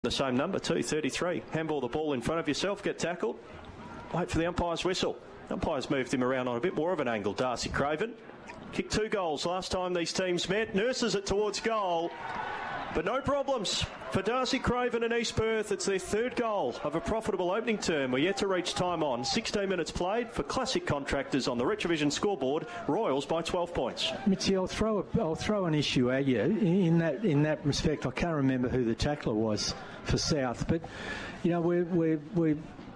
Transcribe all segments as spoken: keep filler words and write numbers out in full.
The same number too, thirty-three. Handball the ball in front of yourself, get tackled. Wait for the umpire's whistle. Umpire's moved him around on a bit more of an angle. Darcy Craven kicked two goals last time these teams met. Nurses it towards goal. But no problems for Darcy Craven and East Perth. It's their third goal of a profitable opening term. We're yet to reach time on. sixteen minutes played for Classic Contractors on the Retrovision scoreboard. Royals by twelve points. Mitzi, I'll throw a, I'll throw an issue at you in that in that respect. I can't remember who the tackler was for South, but you know we're we're we're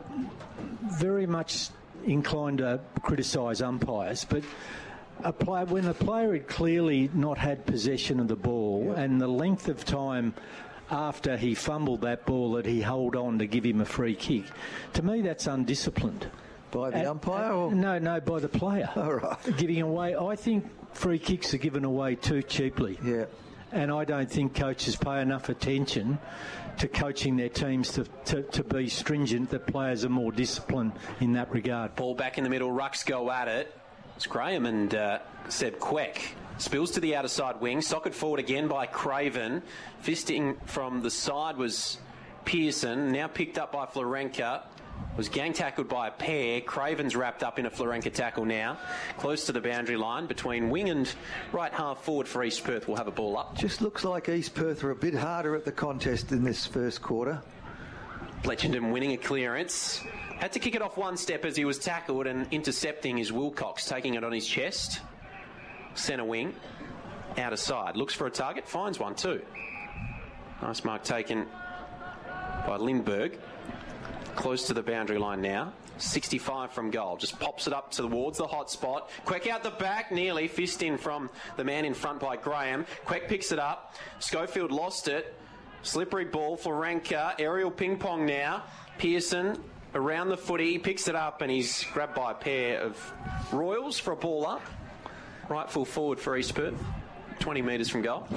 very much inclined to criticise umpires, but. A player, when a player had clearly not had possession of the ball, yeah. and the length of time after he fumbled that ball that he held on to give him a free kick, to me that's undisciplined. By the at, umpire? At, or? No, no, by the player. All right. Giving away. I think free kicks are given away too cheaply. Yeah. And I don't think coaches pay enough attention to coaching their teams to, to, to be stringent, that players are more disciplined in that regard. Ball back in the middle, Rucks go at it. It's Graham and uh, Seb Queck. Spills to the outer side wing. Socket forward again by Craven. Fisting from the side was Pearson. Now picked up by Florenka. Was gang tackled by a pair. Craven's wrapped up in a Florenka tackle now. Close to the boundary line between wing and right half forward for East Perth. Will have a ball up. Just looks like East Perth are a bit harder at the contest in this first quarter. Bletchendon winning a clearance. Had to kick it off one step as he was tackled, and intercepting is Wilcox, taking it on his chest. Centre wing, outer side. Looks for a target, finds one too. Nice mark taken by Lindbergh. Close to the boundary line now. sixty-five from goal. Just pops it up towards the hot spot. Queck out the back, nearly. Fist in from the man in front by Graham. Queck picks it up. Schofield lost it. Slippery ball, Florenka. Aerial ping pong now. Pearson around the footy, he picks it up and he's grabbed by a pair of Royals for a ball up. Right full forward for East Perth, twenty metres from goal.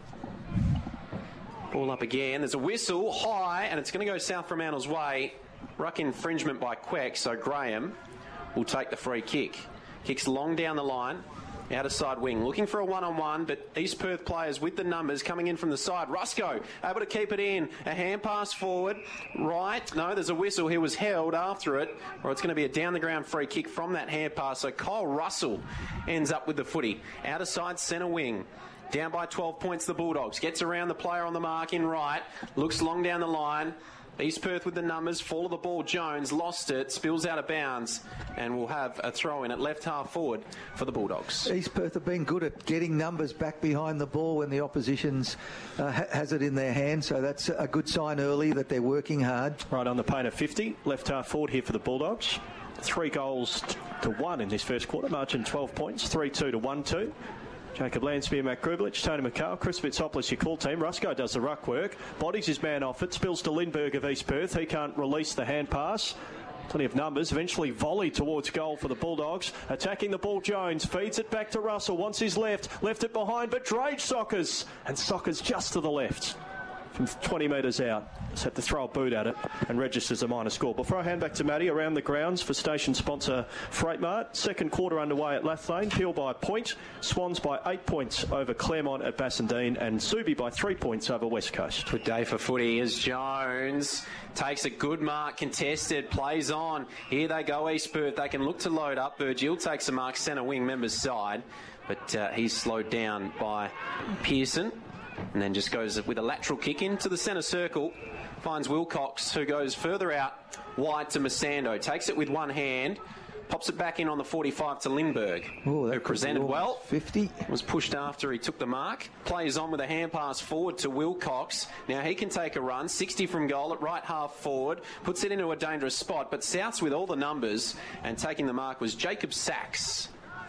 Ball up again, there's a whistle, high, and it's going to go South Fremantle's way. Ruck infringement by Queck, so Graham will take the free kick. Kicks long down the line. Outer side wing, looking for a one-on-one, but East Perth players with the numbers coming in from the side. Rusco able to keep it in. A hand pass forward. Right. No, there's a whistle. He was held after it, or it's going to be a down-the-ground free kick from that hand pass. So Kyle Russell ends up with the footy. Outer side centre wing. Down by twelve points, the Bulldogs. Gets around the player on the mark in right. Looks long down the line. East Perth with the numbers, fall of the ball, Jones lost it, spills out of bounds, and we'll have a throw in at left half forward for the Bulldogs. East Perth have been good at getting numbers back behind the ball when the opposition's uh, ha- has it in their hand, so that's a good sign early that they're working hard. Right on the paint of fifty, left half forward here for the Bulldogs. Three goals to one in this first quarter, margin twelve points, three two to one two. Jacob Lansby, Matt Grublich, Tony McCall, Chris Fitzopoulos, your call team. Rusco does the ruck work, bodies his man off it, spills to Lindbergh of East Perth. He can't release the hand pass. Plenty of numbers, eventually volley towards goal for the Bulldogs. Attacking the ball, Jones, feeds it back to Russell, wants his left, left it behind, but Drage Sockers, and Sockers just to the left. From twenty metres out. Just had to throw a boot at it and registers a minor score. Before I hand back to Matty, around the grounds for station sponsor Freightmart. Second quarter underway at Lathlane. Peel by a point. Swans by eight points over Claremont at Bassendean. And Subi by three points over West Coast. Good day for footy as Jones takes a good mark, contested, plays on. Here they go, East Perth. They can look to load up. Virgil takes a mark, centre wing, members side. But uh, he's slowed down by Pearson. And then just goes with a lateral kick into the centre circle. Finds Wilcox, who goes further out wide to Masando. Takes it with one hand. Pops it back in on the forty-five to Lindbergh, Ooh, who presented well. fifty. Was pushed after he took the mark. Plays on with a hand pass forward to Wilcox. Now he can take a run. sixty from goal at right half forward. Puts it into a dangerous spot. But Souths with all the numbers and taking the mark was Jacob Sachs.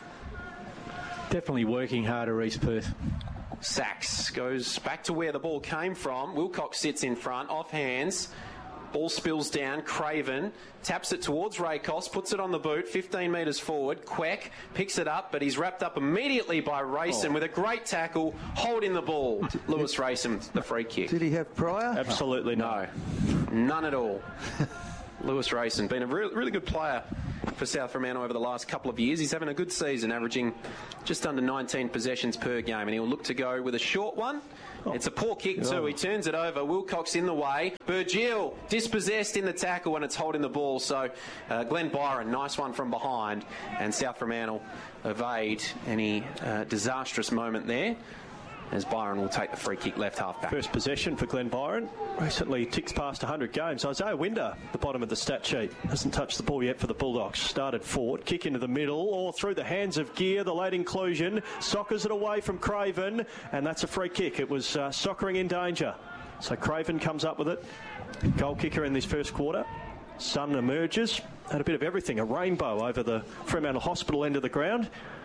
Definitely working harder, East Perth. Sachs goes back to where the ball came from. Wilcox sits in front, off hands. Ball spills down. Craven taps it towards Raycos, puts it on the boot, fifteen metres forward. Queck picks it up, but he's wrapped up immediately by Rayson oh. with a great tackle, holding the ball. Lewis Rayson, the free kick. Did he have prior? Absolutely no. None at all. Lewis Rayson, been a really, really good player for South Fremantle over the last couple of years. He's having a good season, averaging just under nineteen possessions per game, and he'll look to go with a short one Oh. It's a poor kick too. He turns it over. Wilcox in the way. Burgill dispossessed in the tackle and it's holding the ball. So uh, Glenn Byron, nice one from behind. And South Fremantle evade any uh, disastrous moment there, as Byron will take the free kick left half back. First possession for Glenn Byron. Recently ticks past one hundred games. Isaiah Winder, the bottom of the stat sheet, hasn't touched the ball yet for the Bulldogs. Started forward, kick into the middle, or through the hands of Gear, the late inclusion. Soccers it away from Craven, and that's a free kick. It was uh, Soccering in danger. So Craven comes up with it. Goal kicker in this first quarter. Sun emerges. Had a bit of everything. A rainbow over the Fremantle Hospital end of the ground.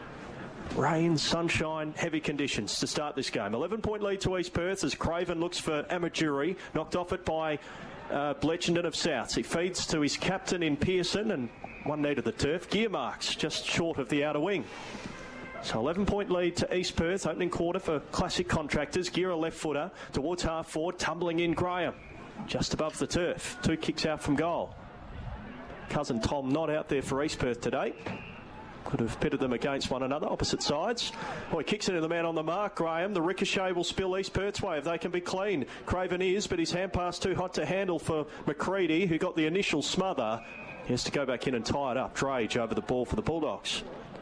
Rain, sunshine, heavy conditions to start this game. eleven point lead to East Perth as Craven looks for Amajuri. Knocked off it by uh, Bletchenden of Souths. He feeds to his captain in Pearson and one knee to the turf. Gear marks just short of the outer wing. So eleven point lead to East Perth. Opening quarter for Classic Contractors. Gear a left footer towards half forward. Tumbling in Graham just above the turf. Two kicks out from goal. Cousin Tom not out there for East Perth today. Could have pitted them against one another, opposite sides. Oh, he kicks into the man on the mark, Graham. The ricochet will spill East Perth's way if they can be clean. Craven is, but his hand pass too hot to handle for McCready, who got the initial smother. He has to go back in and tie it up. Drage over the ball for the Bulldogs.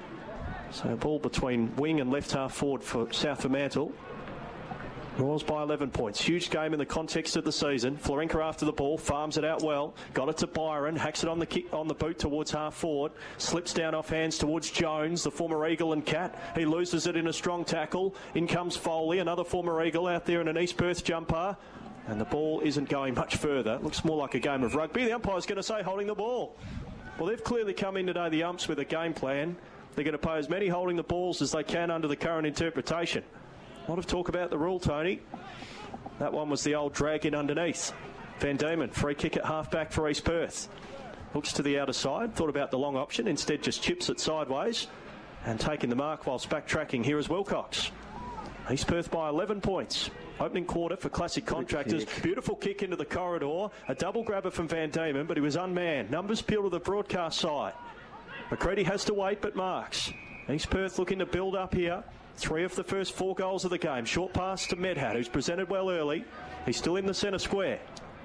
So ball between wing and left half forward for South Fremantle. Royals by eleven points. Huge game in the context of the season. Florenka after the ball, farms it out well. Got it to Byron, hacks it on the kick on the boot towards half forward. Slips down off hands towards Jones, the former Eagle and Cat. He loses it in a strong tackle. In comes Foley, another former Eagle out there in an East Perth jumper. And the ball isn't going much further. It looks more like a game of rugby. The umpire's going to say holding the ball. Well, they've clearly come in today, the umps, with a game plan. They're going to pay as many holding the balls as they can under the current interpretation. A lot of talk about the rule, Tony. That one was the old drag in underneath. Van Diemen, free kick at half-back for East Perth. Looks to the outer side, thought about the long option, instead just chips it sideways and taking the mark whilst backtracking. Here is Wilcox. East Perth by eleven points. Opening quarter for Classic Contractors. Kick. Beautiful kick into the corridor. A double grabber from Van Diemen, but he was unmanned. Numbers peel to the broadcast side. McCready has to wait, but marks. East Perth looking to build up here. Three of the first four goals of the game. Short pass to Medhat, who's presented well early. He's still in the centre square.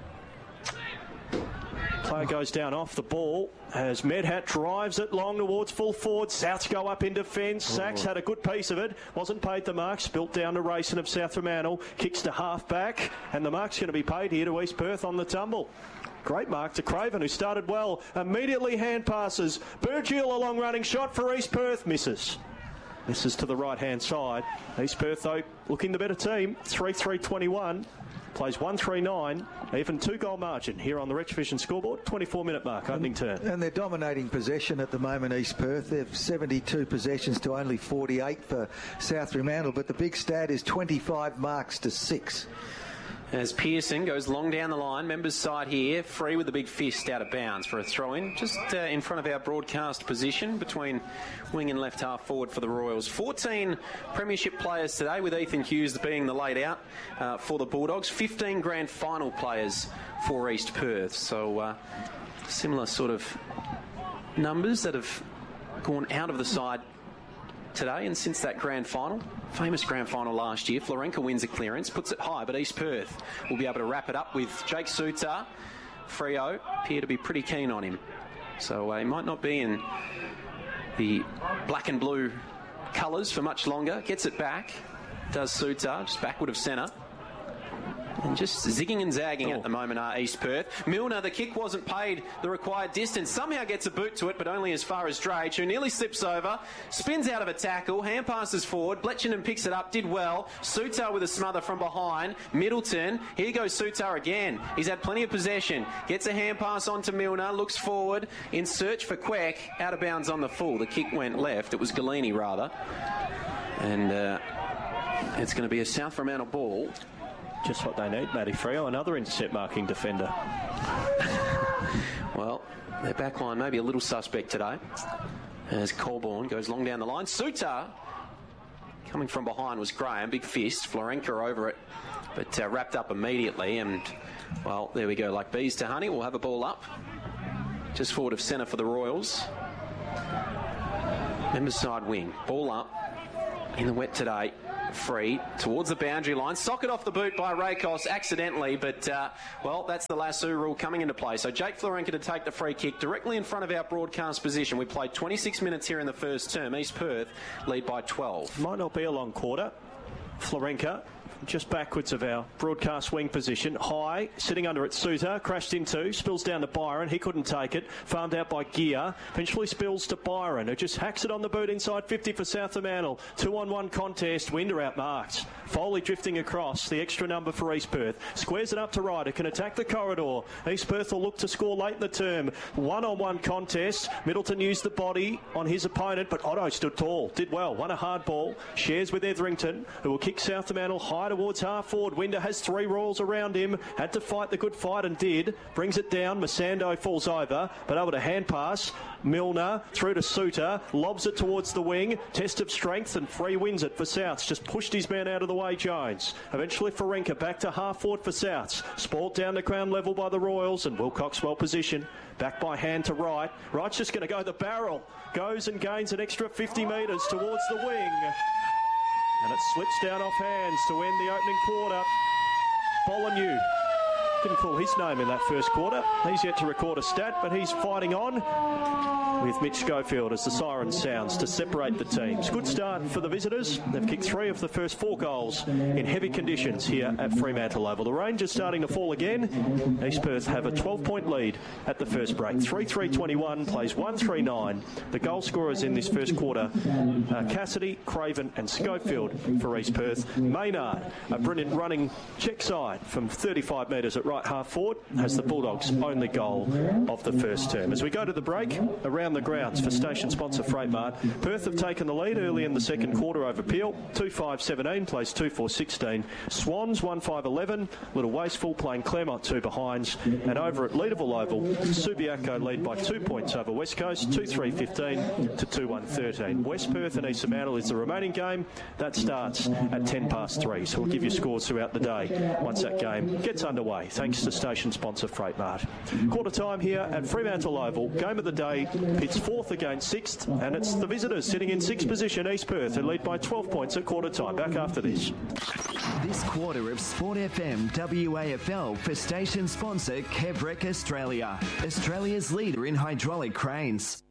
Player goes down off the ball as Medhat drives it long towards full forward. Souths go up in defence. Sachs had a good piece of it. Wasn't paid the mark. Spilt down to Rayson of South Fremantle. Kicks to half back. And the mark's going to be paid here to East Perth on the tumble. Great mark to Craven, who started well. Immediately hand passes. Burgill, a long running shot for East Perth. Misses. Misses to the right-hand side. East Perth, though, looking the better team. three three twenty-one. Plays one three nine. Even two-goal margin here on the Reach Vision scoreboard. twenty-four minute mark, opening turn. And they're dominating possession at the moment, East Perth. They've seventy-two possessions to only forty-eight for South Fremantle. But the big stat is twenty-five marks to six. As Pearson goes long down the line, members side here, free with the big fist out of bounds for a throw-in, just uh, in front of our broadcast position between wing and left half forward for the Royals. fourteen premiership players today, with Ethan Hughes being the laid out uh, for the Bulldogs. fifteen grand final players for East Perth. So uh, similar sort of numbers that have gone out of the side today and since that grand final. Famous grand final last year. Florenka wins a clearance, puts it high, but East Perth will be able to wrap it up with Jake Sutar. Freo appear to be pretty keen on him. So uh, he might not be in the black and blue colours for much longer. Gets it back. Does Sutar, just backward of centre. And just zigging and zagging oh. at the moment are East Perth. Milner, the kick wasn't paid the required distance. Somehow gets a boot to it, but only as far as Drage, who nearly slips over. Spins out of a tackle. Hand passes forward. Bletchenden picks it up. Did well. Sutar with a smother from behind. Middleton. Here goes Sutar again. He's had plenty of possession. Gets a hand pass on to Milner. Looks forward in search for Queck. Out of bounds on the full. The kick went left. It was Galini, rather. And uh, it's going to be a South Fremantle ball. Just what they need, Matty Freo, another intercept marking defender. Well, their back line may be a little suspect today. As Colborne goes long down the line. Sutar, coming from behind, was Graham. Big fist. Florenka over it, but uh, wrapped up immediately. And, well, there we go. Like bees to honey. We'll have a ball up. Just forward of centre for the Royals. Members side wing. Ball up in the wet today. free towards the boundary line. Socket off the boot by Rakos accidentally, but, uh, well, that's the lasso rule coming into play. So Jake Florenka to take the free kick directly in front of our broadcast position. We played twenty-six minutes here in the first term. East Perth lead by twelve. Might not be a long quarter. Florenka just backwards of our broadcast wing position. High, sitting under it, Suter, crashed into, spills down to Byron. He couldn't take it. Farmed out by Gear. Eventually spills to Byron, who just hacks it on the boot inside fifty for South Fremantle. Two on one contest. Winder outmarked. Foley drifting across. The extra number for East Perth. Squares it up to Ryder. Can attack the corridor. East Perth will look to score late in the term. One on one contest. Middleton used the body on his opponent, but Otto stood tall. Did well. Won a hard ball. Shares with Etherington, who will kick South Fremantle high towards half forward. Winder has three Royals around him. Had to fight the good fight and did. Brings it down. Masando falls over, but able to hand pass. Milner through to Suter. Lobs it towards the wing. Test of strength and free wins it for Souths. Just pushed his man out of the way, Jones. Eventually Ferenca back to half forward for Souths. Spoiled down to ground level by the Royals, and Wilcox well positioned. Back by hand to Wright. Wright's just going to go the barrel. Goes and gains an extra fifty metres towards the wing. And it slips down off hands to end the opening quarter. Bolanew didn't call his name in that first quarter. He's yet to record a stat, but he's fighting on with Mitch Schofield as the siren sounds to separate the teams. Good start for the visitors. They've kicked three of the first four goals in heavy conditions here at Fremantle Oval. The rain just starting to fall again. East Perth have a twelve-point lead at the first break. three three twenty-one, plays one three nine. The goal scorers in this first quarter are Cassidy, Craven and Schofield for East Perth. Maynard, a brilliant running check side from thirty-five metres at right half forward, has the Bulldogs' only goal of the first term. As we go to the break, around the grounds for station sponsor Freight Mart. Perth have taken the lead early in the second quarter over Peel. two five seventeen, plays two four sixteen. Swans one five eleven, Little Wasteful playing Claremont two behinds. And over at Leederville Oval, Subiaco lead by two points over West Coast, two three fifteen to two one thirteen. West Perth and East Fremantle is the remaining game. That starts at ten past three, so we'll give you scores throughout the day once that game gets underway, thanks to station sponsor Freight Mart. Quarter time here at Fremantle Oval. Game of the day, it's fourth against sixth, and it's the visitors sitting in sixth position, East Perth, who lead by twelve points at quarter time. Back after this. This quarter of Sport F M W A F L for station sponsor Kevrec Australia, Australia's leader in hydraulic cranes.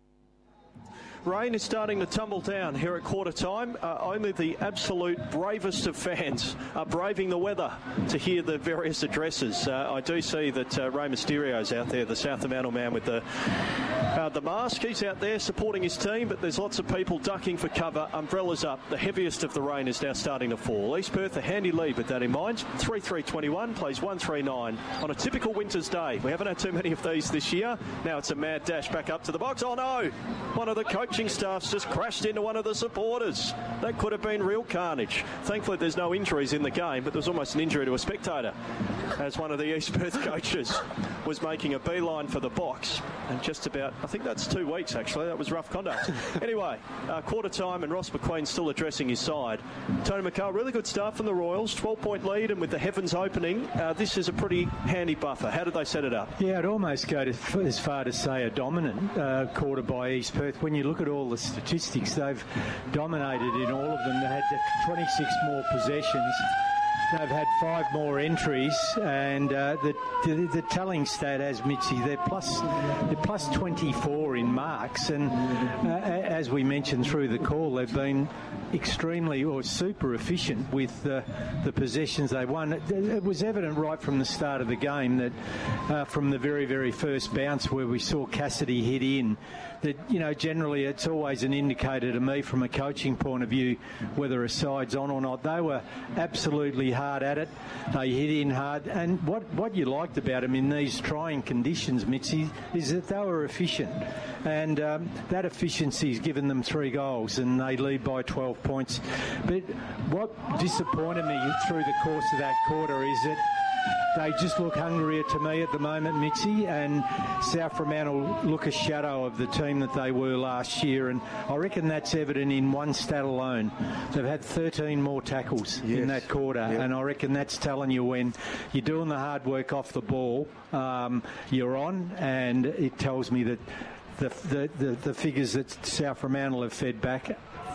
Rain is starting to tumble down here at quarter time. Uh, only the absolute bravest of fans are braving the weather to hear the various addresses. Uh, I do see that uh, Ray Mysterio's out there, the South Fremantle man with the uh, the mask. He's out there supporting his team, but there's lots of people ducking for cover. Umbrellas up. The heaviest of the rain is now starting to fall. East Perth a handy lead with that in mind. three three twenty-one, plays one three nine on a typical winter's day. We haven't had too many of these this year. Now it's a mad dash back up to the box. Oh no! One of the coaching staff's just crashed into one of the supporters. That could have been real carnage. Thankfully there's no injuries in the game, but there was almost an injury to a spectator as one of the East Perth coaches was making a beeline for the box. And just about, I think that's two weeks actually, that was rough conduct. Anyway, uh, quarter time and Ross McQueen still addressing his side. Tony McCall, really good start from the Royals, twelve point lead, and with the heavens opening, uh, this is a pretty handy buffer. How did they set it up? Yeah, I'd almost go to, as far to say a dominant uh, quarter by East Perth. When you look at all the statistics, they've dominated in all of them. They had twenty-six more possessions. They've had five more entries, and uh, the, the the telling stat, as Mitzi, they're plus they're plus twenty-four in marks, and uh, as we mentioned through the call, they've been extremely or super efficient with uh, the possessions they won. It, it was evident right from the start of the game that uh, from the very very first bounce where we saw Cassidy hit in, that, you know, generally it's always an indicator to me from a coaching point of view whether a side's on or not. They were absolutely hard at it. They hit in hard. And what, what you liked about them in these trying conditions, Mitzi, is that they were efficient. And um, that efficiency's given them three goals, and they lead by twelve points. But what disappointed me through the course of that quarter is that they just look hungrier to me at the moment, Mitzi, and South Fremantle look a shadow of the team that they were last year, and I reckon that's evident in one stat alone. They've had thirteen more tackles yes. in that quarter, yep. and I reckon that's telling you when you're doing the hard work off the ball, um, you're on, and it tells me that the, the, the, the figures that South Fremantle have fed back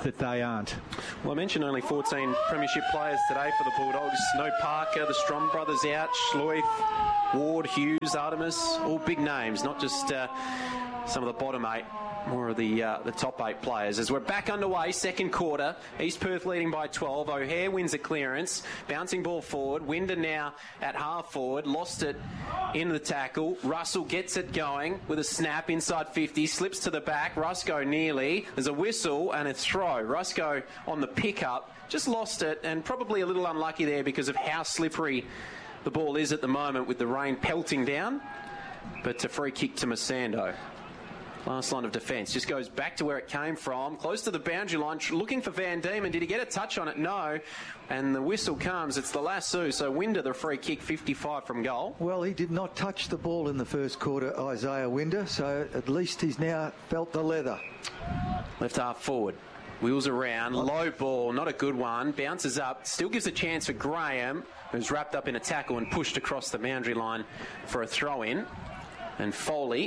that they aren't. Well, I mentioned only fourteen premiership players today for the Bulldogs. No Parker, the Strom brothers out, Schleuf, Ward, Hughes, Artemis, all big names, not just uh, some of the bottom eight. More of the uh, the top eight players. As we're back underway, second quarter, East Perth leading by twelve. O'Hare wins a clearance, bouncing ball forward. Winder now at half forward, lost it in the tackle. Russell gets it going with a snap inside fifty, slips to the back. Rusco nearly. There's a whistle and a throw. Rusco on the pickup, just lost it and probably a little unlucky there because of how slippery the ball is at the moment with the rain pelting down. But a free kick to Masando. Last line of defence. Just goes back to where it came from. Close to the boundary line. Looking for Van Diemen. Did he get a touch on it? No. And the whistle comes. It's the lasso. So Winder, the free kick, fifty-five from goal. Well, he did not touch the ball in the first quarter, Isaiah Winder. So at least he's now felt the leather. Left half forward. Wheels around. Low ball. Not a good one. Bounces up. Still gives a chance for Graham, who's wrapped up in a tackle and pushed across the boundary line for a throw-in. And Foley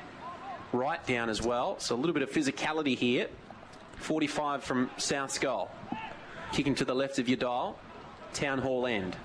right down as well, so a little bit of physicality here. forty-five from South's goal. Kicking to the left of your dial, Town Hall end.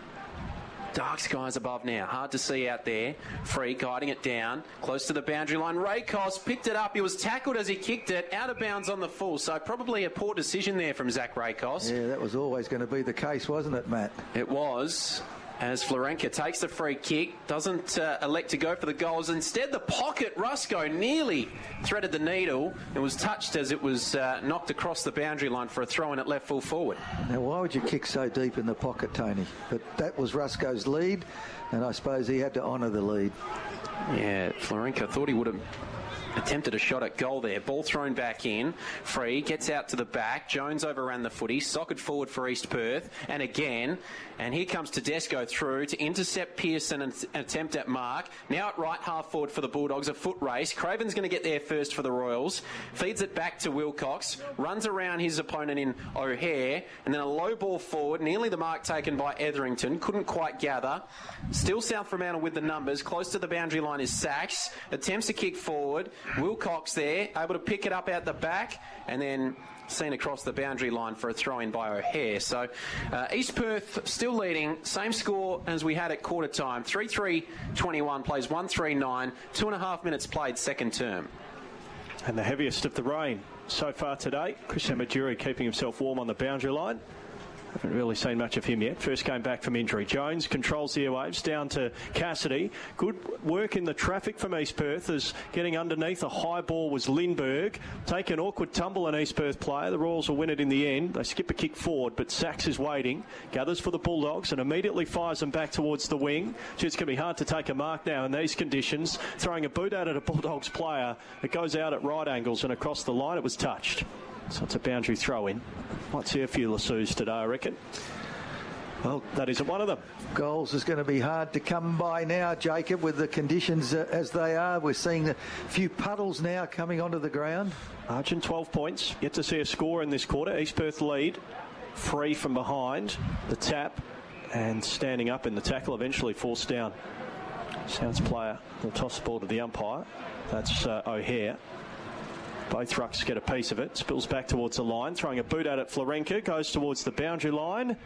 Dark skies above now, hard to see out there. Free, guiding it down, close to the boundary line. Rakos picked it up, he was tackled as he kicked it, out of bounds on the full, so probably a poor decision there from Zach Rakos. Yeah, that was always going to be the case, wasn't it, Matt? It was. As Florenka takes the free kick, doesn't uh, elect to go for the goals. Instead, the pocket, Rusco nearly threaded the needle and was touched as it was uh, knocked across the boundary line for a throw-in at left full forward. Now, why would you kick so deep in the pocket, Tony? But that was Rusco's lead, and I suppose he had to honour the lead. Yeah, Florenka thought he would have attempted a shot at goal there. Ball thrown back in. Free, gets out to the back. Jones overran the footy. Socked forward for East Perth. And again. And here comes Tedesco through to intercept Pearson and an attempt at mark. Now at right half forward for the Bulldogs. A foot race. Craven's going to get there first for the Royals. Feeds it back to Wilcox. Runs around his opponent in O'Hare. And then a low ball forward. Nearly the mark taken by Etherington. Couldn't quite gather. Still South Fremantle with the numbers. Close to the boundary line is Sachs. Attempts to kick forward. Wilcox there, able to pick it up out the back and then seen across the boundary line for a throw-in by O'Hare. So uh, East Perth still leading, same score as we had at quarter time. three three twenty-one, plays one three nine, two and a half minutes played second term. And the heaviest of the rain so far today. Christian Majuri keeping himself warm on the boundary line. Haven't really seen much of him yet. First came back from injury. Jones controls the airwaves down to Cassidy. Good work in the traffic from East Perth as getting underneath. A high ball was Lindbergh. Take an awkward tumble an East Perth player. The Royals will win it in the end. They skip a kick forward, but Sachs is waiting. Gathers for the Bulldogs and immediately fires them back towards the wing. Gee, it's going to be hard to take a mark now in these conditions. Throwing a boot out at a Bulldogs player. It goes out at right angles and across the line. It was touched. So it's a boundary throw-in. Might see a few lassos today, I reckon. Well, that isn't one of them. Goals is going to be hard to come by now, Jacob, with the conditions uh, as they are. We're seeing a few puddles now coming onto the ground. Margin twelve points. Yet to see a score in this quarter. East Perth lead. Free from behind. The tap. And standing up in the tackle, eventually forced down. South's player will toss the ball to the umpire. That's uh, O'Hare. Both rucks get a piece of it. Spills back towards the line. Throwing a boot at it. Florenka goes towards the boundary line.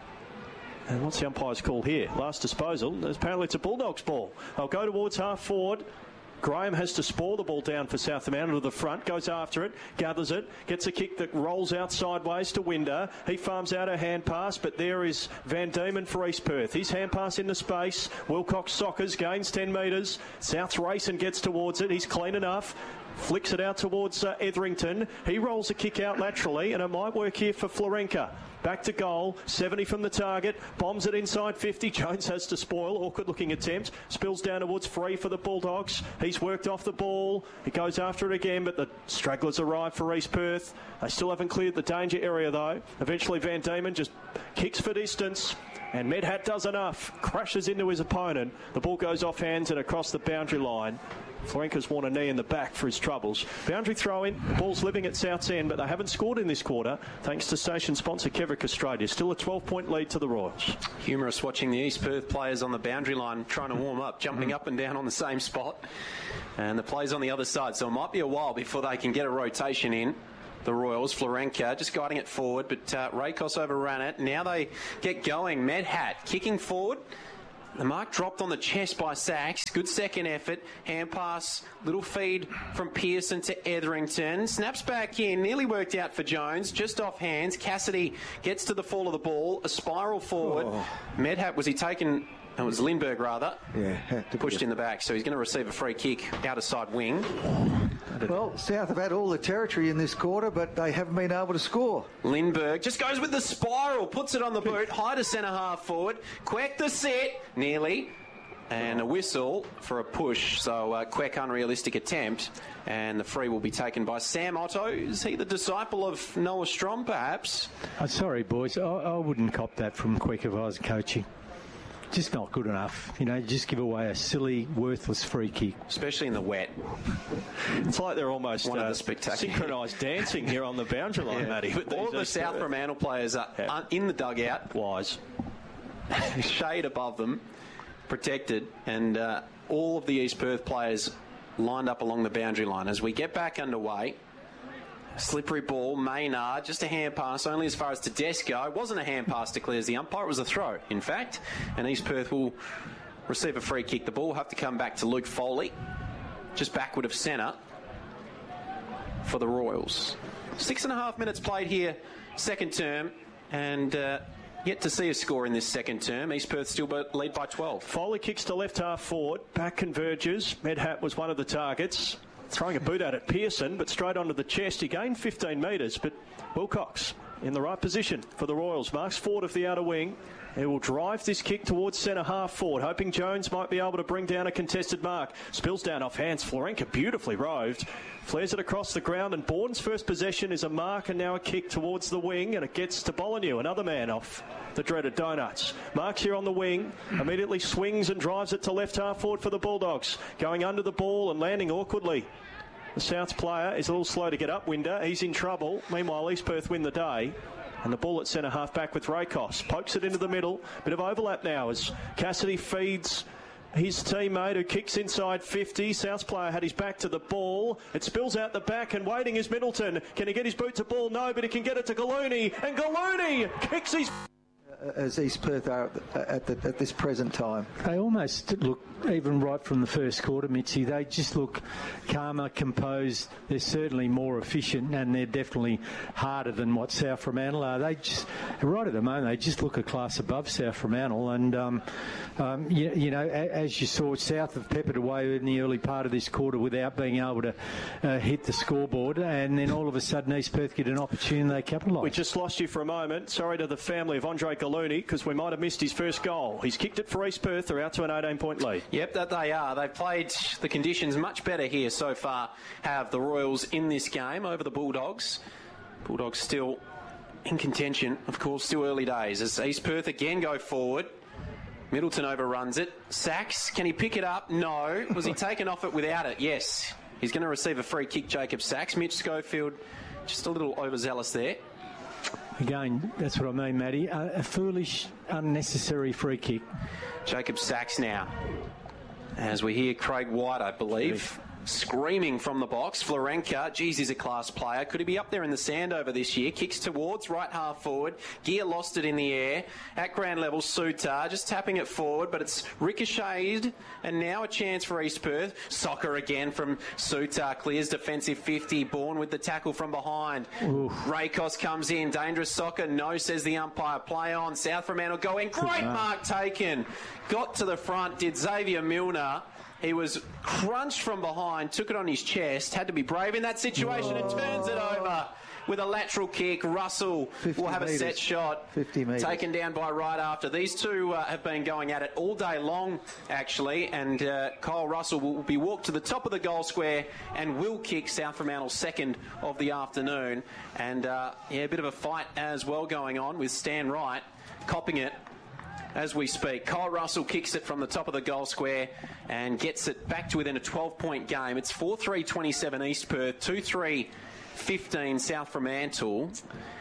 And what's the umpire's call here? Last disposal. Apparently it's a Bulldogs ball. They'll go towards half forward. Graham has to spore the ball down for South Fremantle to the front. Goes after it. Gathers it. Gets a kick that rolls out sideways to Winder. He farms out a hand pass, but there is Van Diemen for East Perth. His hand pass into space. Wilcox soccers. Gains ten metres. South's racing gets towards it. He's clean enough. Flicks it out towards uh, Etherington. He rolls a kick out laterally, and it might work here for Florenka. Back to goal, seventy from the target, bombs it inside fifty. Jones has to spoil, awkward looking attempt. Spills down towards Free for the Bulldogs. He's worked off the ball. He goes after it again, but the stragglers arrive for East Perth. They still haven't cleared the danger area though. Eventually Van Diemen just kicks for distance. And Medhat does enough, crashes into his opponent. The ball goes off hands and across the boundary line. Florenka's worn a knee in the back for his troubles. Boundary throw-in. The ball's living at South's End, but they haven't scored in this quarter, thanks to station sponsor Kevrick Australia. Still a twelve-point lead to the Royals. Humorous watching the East Perth players on the boundary line trying to warm up, jumping mm. up and down on the same spot. And the players on the other side, so it might be a while before they can get a rotation in. the Royals. Florenka just guiding it forward, but uh, Rakos overran it. Now they get going. Medhat kicking forward. The mark dropped on the chest by Sachs. Good second effort. Hand pass, little feed from Pearson to Etherington. Snaps back in. Nearly worked out for Jones. Just off hands. Cassidy gets to the fall of the ball. A spiral forward. Oh. Medhat, was he taken... It was Lindbergh, rather. Yeah. Pushed in the back, so he's going to receive a free kick outer side wing. Well, South have had all the territory in this quarter, but they haven't been able to score. Lindbergh just goes with the spiral, puts it on the boot, high to centre half forward. Queck the set, nearly. And a whistle for a push, so uh, Queck unrealistic attempt. And the free will be taken by Sam Otto. Is he the disciple of Noah Strom, perhaps? I'm sorry, boys. I, I wouldn't cop that from Queck if I was coaching. Just not good enough. You know, just give away a silly, worthless free kick. Especially in the wet. It's like they're almost One uh, of the spectacular synchronised dancing here on the boundary line, yeah. Matty. All of the South Fremantle players are yeah. in the dugout. Wise. Shade above them, protected, and uh, all of the East Perth players lined up along the boundary line. As we get back underway, slippery ball, Maynard, just a hand pass, only as far as Tedesco. It wasn't a hand pass, declares the umpire. It was a throw, in fact. And East Perth will receive a free kick. The ball will have to come back to Luke Foley, just backward of centre for the Royals. Six and a half minutes played here, second term, and uh, yet to see a score in this second term. East Perth still lead by twelve. Foley kicks to left half forward, back converges. Medhat was one of the targets. Throwing a boot at it, Pearson, but straight onto the chest. He gained fifteen metres, but Wilcox in the right position for the Royals. Marks forward of the outer wing. He will drive this kick towards centre half forward, hoping Jones might be able to bring down a contested mark. Spills down off hands. Florenka beautifully roved. Flares it across the ground, and Borden's first possession is a mark and now a kick towards the wing, and it gets to Molyneux, another man off the dreaded Donuts. Marks here on the wing, immediately swings and drives it to left half forward for the Bulldogs. Going under the ball and landing awkwardly. The Souths player is a little slow to get up, Winder. He's in trouble. Meanwhile, East Perth win the day. And the ball at centre half back with Rakos. Pokes it into the middle. Bit of overlap now as Cassidy feeds his teammate who kicks inside fifty. Souths player had his back to the ball. It spills out the back, and waiting is Middleton. Can he get his boot to ball? No, but he can get it to Gallooney. And Gallooney kicks his... As East Perth are at, the, at this present time. They almost look, even right from the first quarter, Mitzi, they just look calmer, composed. They're certainly more efficient, and they're definitely harder than what South Fremantle are. They just, right at the moment, they just look a class above South Fremantle. And, um, um, you, you know, as you saw, South have peppered away in the early part of this quarter without being able to uh, hit the scoreboard. And then all of a sudden, East Perth get an opportunity and they capitalise. We just lost you for a moment. Sorry to the family of Andre Gallooney, because we might have missed his first goal. He's kicked it for East Perth. They're out to an eighteen-point lead. Yep, that they are. They've played the conditions much better here so far, have the Royals in this game over the Bulldogs. Bulldogs still in contention, of course, still early days. As East Perth again go forward. Middleton overruns it. Sachs, can he pick it up? No. Was he taken off it without it? Yes. He's going to receive a free kick, Jacob Sachs. Mitch Schofield just a little overzealous there. Again, that's what I mean, Matty. A, a foolish, unnecessary free kick. Jacob Sachs now. As we hear Craig White, I believe, screaming from the box. Florenka, geez, he's a class player. Could he be up there in the sand over this year? Kicks towards right half forward. Gear lost it in the air. At ground level, Sutar just tapping it forward, but it's ricocheted. And now a chance for East Perth. Soccer again from Sutar. Clears defensive fifty. Bourne with the tackle from behind. Oof. Rakos comes in. Dangerous soccer. No, says the umpire. Play on. South Fremantle going. Great mark taken. Got to the front. Did Xavier Milner. He was crunched from behind, took it on his chest, had to be brave in that situation. Whoa. And turns it over with a lateral kick. Russell will have meters. a set shot. fifty metres. Taken down by right after. These two uh, have been going at it all day long, actually, and uh, Kyle Russell will be walked to the top of the goal square and will kick South Fremantle's second of the afternoon. And, uh, yeah, a bit of a fight as well going on with Stan Wright copping it as we speak. Kyle Russell kicks it from the top of the goal square and gets it back to within a twelve-point game. It's four three twenty-seven East Perth, two three fifteen South Fremantle.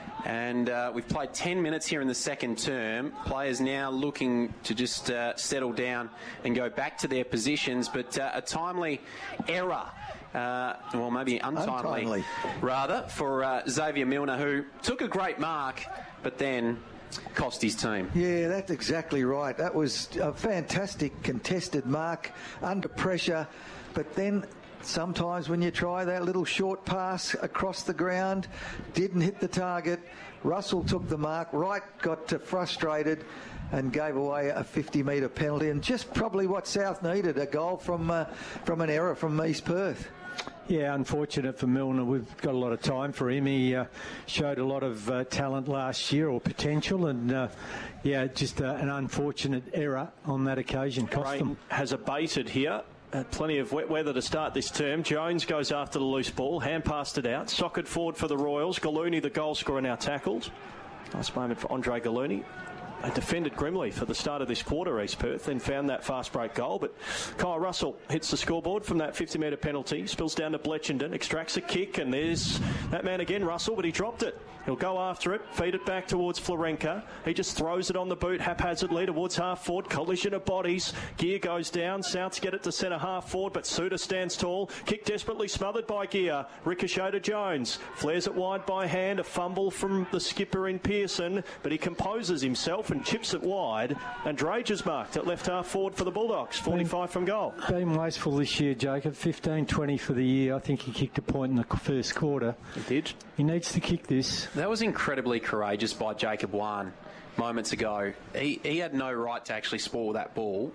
And uh, we've played ten minutes here in the second term. Players now looking to just uh, settle down and go back to their positions. But uh, a timely error, uh, well, maybe untimely, Untimely. rather, for uh, Xavier Milner, who took a great mark, but then cost his team. Yeah, that's exactly right. That was a fantastic contested mark under pressure, but then sometimes when you try that little short pass across the ground, didn't hit the target. Russell took the mark. Wright got uh, frustrated and gave away a fifty metre penalty, and just probably what South needed, a goal from uh, from an error from East Perth. Yeah, unfortunate for Milner. We've got a lot of time for him. He uh, showed a lot of uh, talent last year, or potential, and uh, yeah, just uh, an unfortunate error on that occasion cost Rain them. has abated here. Uh, plenty of wet weather to start this term. Jones goes after the loose ball, hand passed it out, socket forward for the Royals. Gallooney, the goal scorer, now tackled. Nice moment for Andre Gallooney. They defended grimly for the start of this quarter, East Perth, then found that fast break goal. But Kyle Russell hits the scoreboard from that fifty metre penalty, spills down to Bletchenden, extracts a kick, and there's that man again, Russell, but he dropped it. He'll go after it, feed it back towards Florenka. He just throws it on the boot haphazardly towards half forward. Collision of bodies. Gear goes down. Souths get it to centre half forward, but Suter stands tall. Kick desperately smothered by Gear. Ricochet to Jones. Flares it wide by hand. A fumble from the skipper in Pearson, but he composes himself and chips it wide. And Drage is marked at left half forward for the Bulldogs. forty-five from goal. Been wasteful this year, Jacob. fifteen twenty for the year. I think he kicked a point in the first quarter. He did. He needs to kick this. That was incredibly courageous by Jacob Wan moments ago. He, he had no right to actually spoil that ball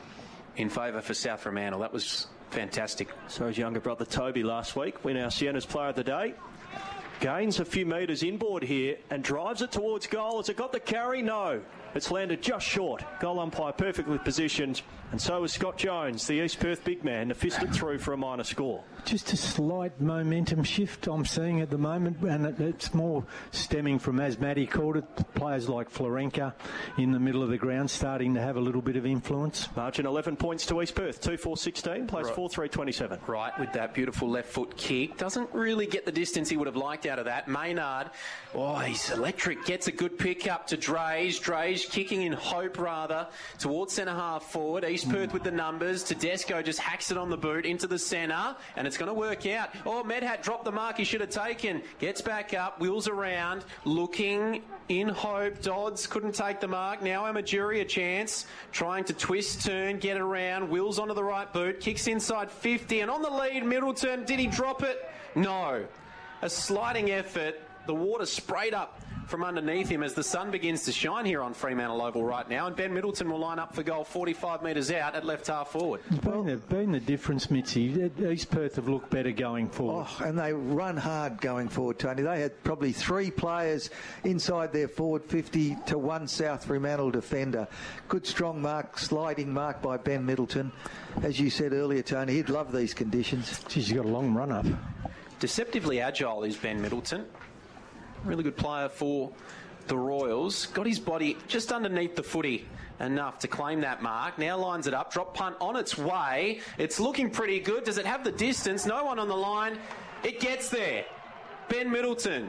in favour for South Fremantle. That was fantastic. So his younger brother Toby last week, win our Siena's player of the day. Gains a few metres inboard here and drives it towards goal. Has it got the carry? No. It's landed just short. Goal umpire perfectly positioned. And so is Scott Jones, the East Perth big man, to fist it through for a minor score. Just a slight momentum shift I'm seeing at the moment, and it, it's more stemming from, as Matty called it, players like Florenka in the middle of the ground starting to have a little bit of influence. Margin eleven points to East Perth, two four sixteen, plays four three twenty-seven. Right, with that beautiful left foot kick. Doesn't really get the distance he would have liked out of that. Maynard, oh, he's electric. Gets a good pick up to Drage. Drage kicking in hope, rather, towards centre half forward. East Perth with the numbers. Tedesco just hacks it on the boot into the centre, and it's going to work out. Oh, Medhat dropped the mark he should have taken. Gets back up, wheels around, looking in hope. Dodds couldn't take the mark. Now Amajuri a chance, trying to twist, turn, get around, wheels onto the right boot, kicks inside fifty, and on the lead, Middleton. Did he drop it? No. A sliding effort. The water sprayed up from underneath him as the sun begins to shine here on Fremantle Oval right now, and Ben Middleton will line up for goal forty-five metres out at left half forward. Been the, been the difference, Mitzi. East Perth have looked better going forward. Oh, and they run hard going forward, Tony. They had probably three players inside their forward fifty to one South Fremantle defender. Good strong mark, sliding mark by Ben Middleton. As you said earlier, Tony, he'd love these conditions. Geez, he's got a long run up. Deceptively agile is Ben Middleton. Really good player for the Royals. Got his body just underneath the footy enough to claim that mark. Now lines it up. Drop punt on its way. It's looking pretty good. Does it have the distance? No one on the line. It gets there. Ben Middleton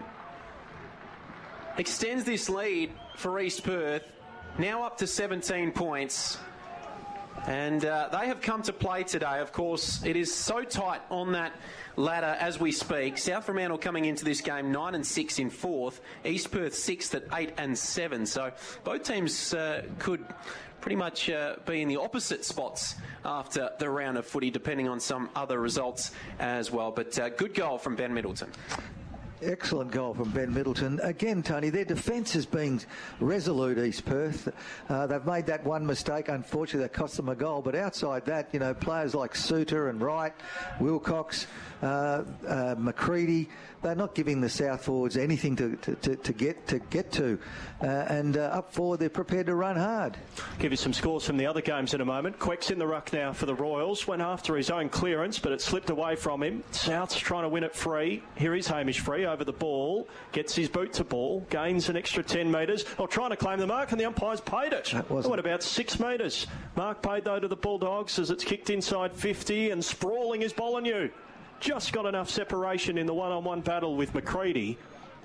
extends this lead for East Perth. Now up to seventeen points. And uh, they have come to play today. Of course, it is so tight on that ladder as we speak. South Fremantle coming into this game nine and six in fourth. East Perth sixth at eight and seven. So both teams uh, could pretty much uh, be in the opposite spots after the round of footy, depending on some other results as well. But uh, good goal from Ben Middleton. Excellent goal from Ben Middleton. Again, Tony, their defence has been resolute, East Perth. Uh, they've made that one mistake. Unfortunately, that cost them a goal. But outside that, you know, players like Suter and Wright, Wilcox, uh, uh, McCready, they're not giving the South forwards anything to, to, to, to get to. get to. Uh, and uh, up forward, they're prepared to run hard. Give you some scores from the other games in a moment. Queck's in the ruck now for the Royals. Went after his own clearance, but it slipped away from him. South's trying to win it free. Here is Hamish Free over the ball. Gets his boot to ball. Gains an extra ten metres. Or trying to claim the mark, and the umpire's paid it. It went about six metres. Mark paid, though, to the Bulldogs as it's kicked inside fifty, and sprawling is Bolanew. Just got enough separation in the one-on-one battle with McCready.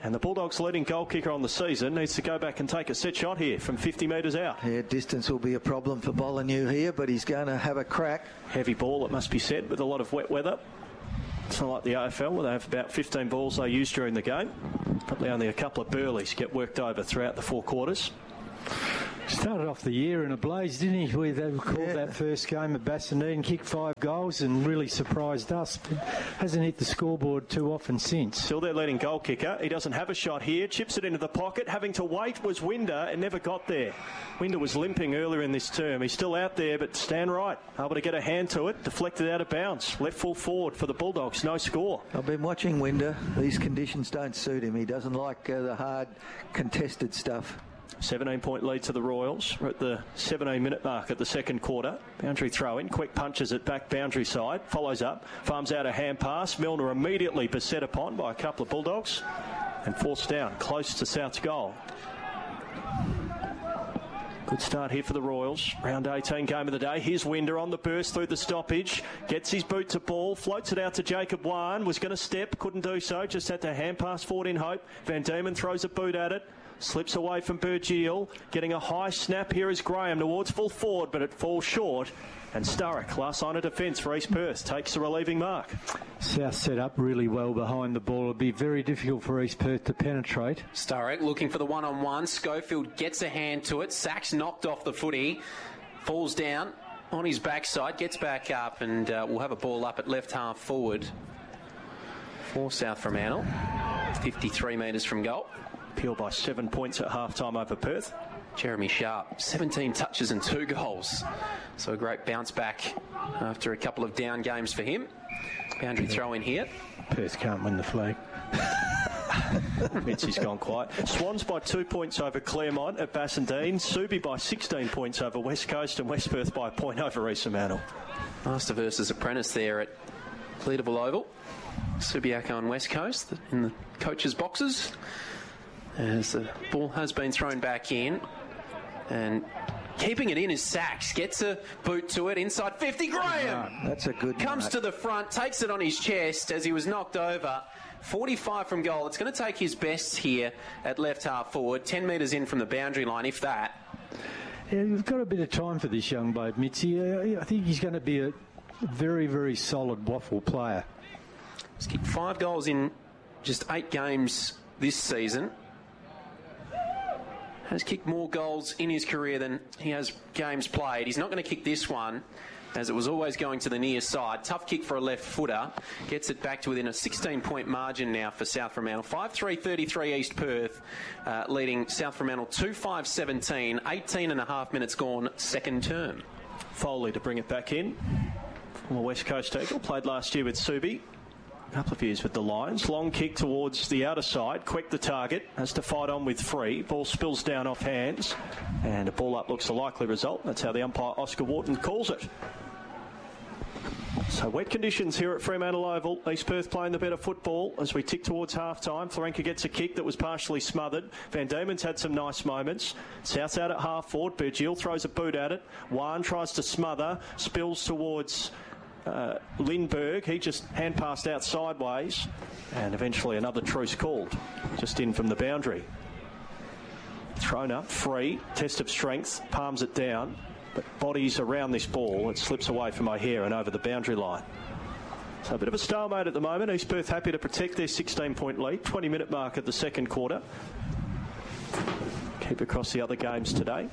And the Bulldogs' leading goal kicker on the season needs to go back and take a set shot here from fifty metres out. Yeah, distance will be a problem for Bolañu here, but he's going to have a crack. Heavy ball, it must be said, with a lot of wet weather. It's not like the A F L where they have about fifteen balls they use during the game. Probably only a couple of burleys get worked over throughout the four quarters. Started off the year in a blaze, didn't he? We called Yeah. that first game at Bassendean, kicked five goals and really surprised us. But hasn't hit the scoreboard too often since. Still their leading goal kicker. He doesn't have a shot here. Chips it into the pocket. Having to wait was Winder and never got there. Winder was limping earlier in this term. He's still out there, but stand right. Able to get a hand to it. Deflected out of bounds. Left full forward for the Bulldogs. No score. I've been watching Winder. These conditions don't suit him. He doesn't like uh, the hard, contested stuff. seventeen point lead to the Royals. We're at the seventeen minute mark at the second quarter. Boundary throw in. Quick punches it back boundary side. Follows up. Farms out a hand pass. Milner immediately beset upon by a couple of Bulldogs and forced down close to South's goal. Good start here for the Royals. Round eighteen game of the day. Here's Winder on the burst through the stoppage. Gets his boot to ball. Floats it out to Jacob Wan. Was going to step. Couldn't do so. Just had to hand pass forward in hope. Van Diemen throws a boot at it. Slips away from Burgeel. Getting a high snap here is Graham towards full forward, but it falls short. And Sturrock, last line of defence for East Perth, takes the relieving mark. South set up really well behind the ball. It'll be very difficult for East Perth to penetrate. Sturrock looking for the one-on-one. Schofield gets a hand to it. Sachs knocked off the footy. Falls down on his backside. Gets back up and uh, we'll have a ball up at left half forward for South Fremantle. fifty-three metres from goal. Peel by seven points at half-time over Perth. Jeremy Sharp, seventeen touches and two goals. So a great bounce back after a couple of down games for him. Boundary throw in here. Perth can't win the flag. Mitzi's gone quiet. Swans by two points over Claremont at Bassendean. Subi by sixteen points over West Coast, and West Perth by a point over East Fremantle. Master versus apprentice there at Leadable Oval. Subiaco and West Coast in the coaches' boxes. As the ball has been thrown back in, and keeping it in is Sachs. Gets a boot to it inside fifty. Graham That's a good comes mark. to the front, takes it on his chest as he was knocked over. forty-five from goal. It's going to take his best here at left half forward. ten metres in from the boundary line, if that. Yeah, we've got a bit of time for this young bloke, Mitzi. Uh, I think he's going to be a very, very solid waffle player. He's kicked five goals in just eight games this season. Has kicked more goals in his career than he has games played. He's not going to kick this one, as it was always going to the near side. Tough kick for a left footer. Gets it back to within a sixteen point margin now for South Fremantle. five three thirty-three East Perth, uh, leading South Fremantle two five seventeen. eighteen and a half minutes gone, second term. Foley to bring it back in. Former West Coast Eagle, played last year with Subi. A couple of years with the Lions. Long kick towards the outer side. Quick the target. Has to fight on with three. Ball spills down off hands. And a ball up looks a likely result. That's how the umpire Oscar Wharton calls it. So wet conditions here at Fremantle Oval. East Perth playing the better football as we tick towards half-time. Florenka gets a kick that was partially smothered. Van Diemen's had some nice moments. South's out at half-forward. Burgeel throws a boot at it. Wan tries to smother. Spills towards Uh, Lindbergh. He just hand passed out sideways, and eventually another truce called just in from the boundary. Thrown up, free, test of strength, palms it down, but bodies around this ball. It slips away from O'Hare and over the boundary line. So a bit of a stalemate at the moment. East Perth happy to protect their sixteen point lead. twenty minute mark at the second quarter. Keep across the other games today.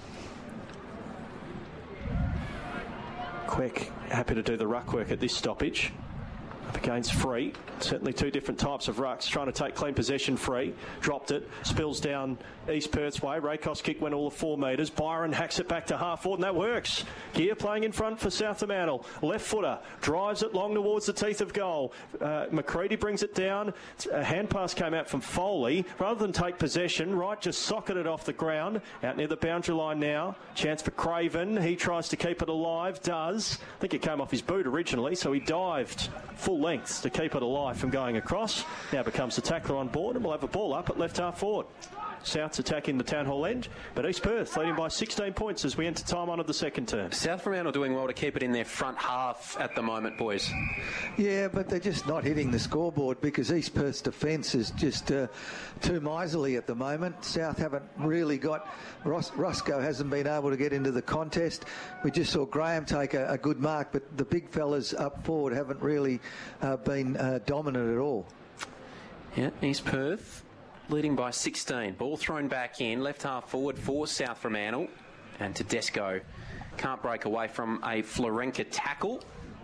Quick, happy to do the ruck work at this stoppage. Up against Free. Certainly two different types of rucks. Trying to take clean possession. Free. Dropped it. Spills down East Perth's way. Raycos kick went all the four metres. Byron hacks it back to half forward, and that works. Gear playing in front for South Fremantle. Left footer. Drives it long towards the teeth of goal. Uh, McCready brings it down. A hand pass came out from Foley. Rather than take possession, Wright just socketed off the ground. Out near the boundary line now. Chance for Craven. He tries to keep it alive. Does. I think it came off his boot originally, so he dived full length to keep it alive from going across. Now becomes the tackler on board, and we'll have a ball up at left half forward. South's attacking the Town Hall end, but East Perth leading by sixteen points as we enter time on of the second term. South Fremantle doing well to keep it in their front half at the moment, boys. Yeah, but they're just not hitting the scoreboard because East Perth's defence is just uh, too miserly at the moment. South haven't really got... Ros- Rusco hasn't been able to get into the contest. We just saw Graham take a, a good mark, but the big fellas up forward haven't really uh, been uh, dominant at all. Yeah, East Perth leading by sixteen. Ball thrown back in, left half forward for South Fremantle. And Tedesco can't break away from a Florenka tackle.